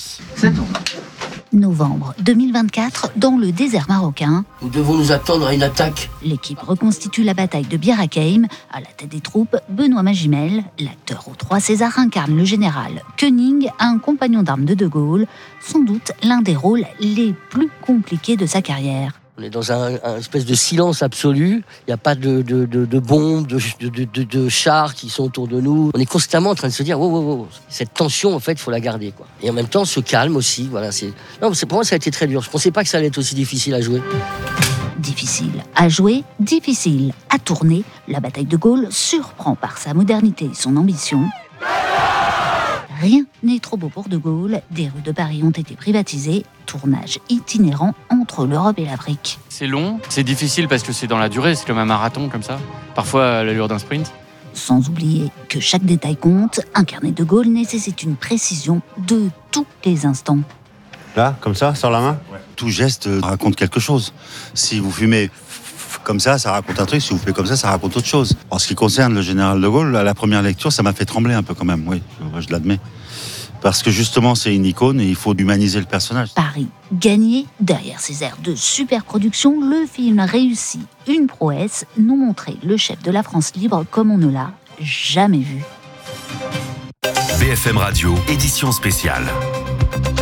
Novembre 2024, dans le désert marocain. Nous devons nous attendre à une attaque. L'équipe reconstitue la bataille de Bir Hakeim. À la tête des troupes, Benoît Magimel, l'acteur aux 3 Césars, incarne le général Koenig, un compagnon d'armes de De Gaulle, sans doute l'un des rôles les plus compliqués de sa carrière. On est dans un espèce de silence absolu. Il n'y a pas de bombes, de chars qui sont autour de nous. On est constamment en train de se dire wow. Cette tension, en fait, il faut la garder, quoi. Et en même temps, ce calme aussi. Voilà, pour moi, ça a été très dur. Je ne pensais pas que ça allait être aussi difficile à jouer. Difficile à jouer, difficile à tourner. La bataille de Gaulle surprend par sa modernité et son ambition. Rien n'est trop beau pour De Gaulle. Des rues de Paris ont été privatisées. Tournage itinérant entre l'Europe et l'Afrique. C'est long, c'est difficile parce que c'est dans la durée, c'est comme un marathon comme ça. Parfois à l'allure d'un sprint. Sans oublier que chaque détail compte, incarner De Gaulle nécessite une précision de tous les instants. Là, comme ça, sur la main ? Ouais. Tout geste raconte quelque chose. Si vous fumez comme ça raconte un truc. Si vous faites comme ça raconte autre chose. En ce qui concerne le général de Gaulle, à la première lecture, ça m'a fait trembler un peu quand même. Oui, je l'admets. Parce que justement, c'est une icône et il faut humaniser le personnage. Paris gagné. Derrière ces airs de super-production, le film réussit une prouesse, nous montrer le chef de la France libre comme on ne l'a jamais vu. BFM Radio, édition spéciale.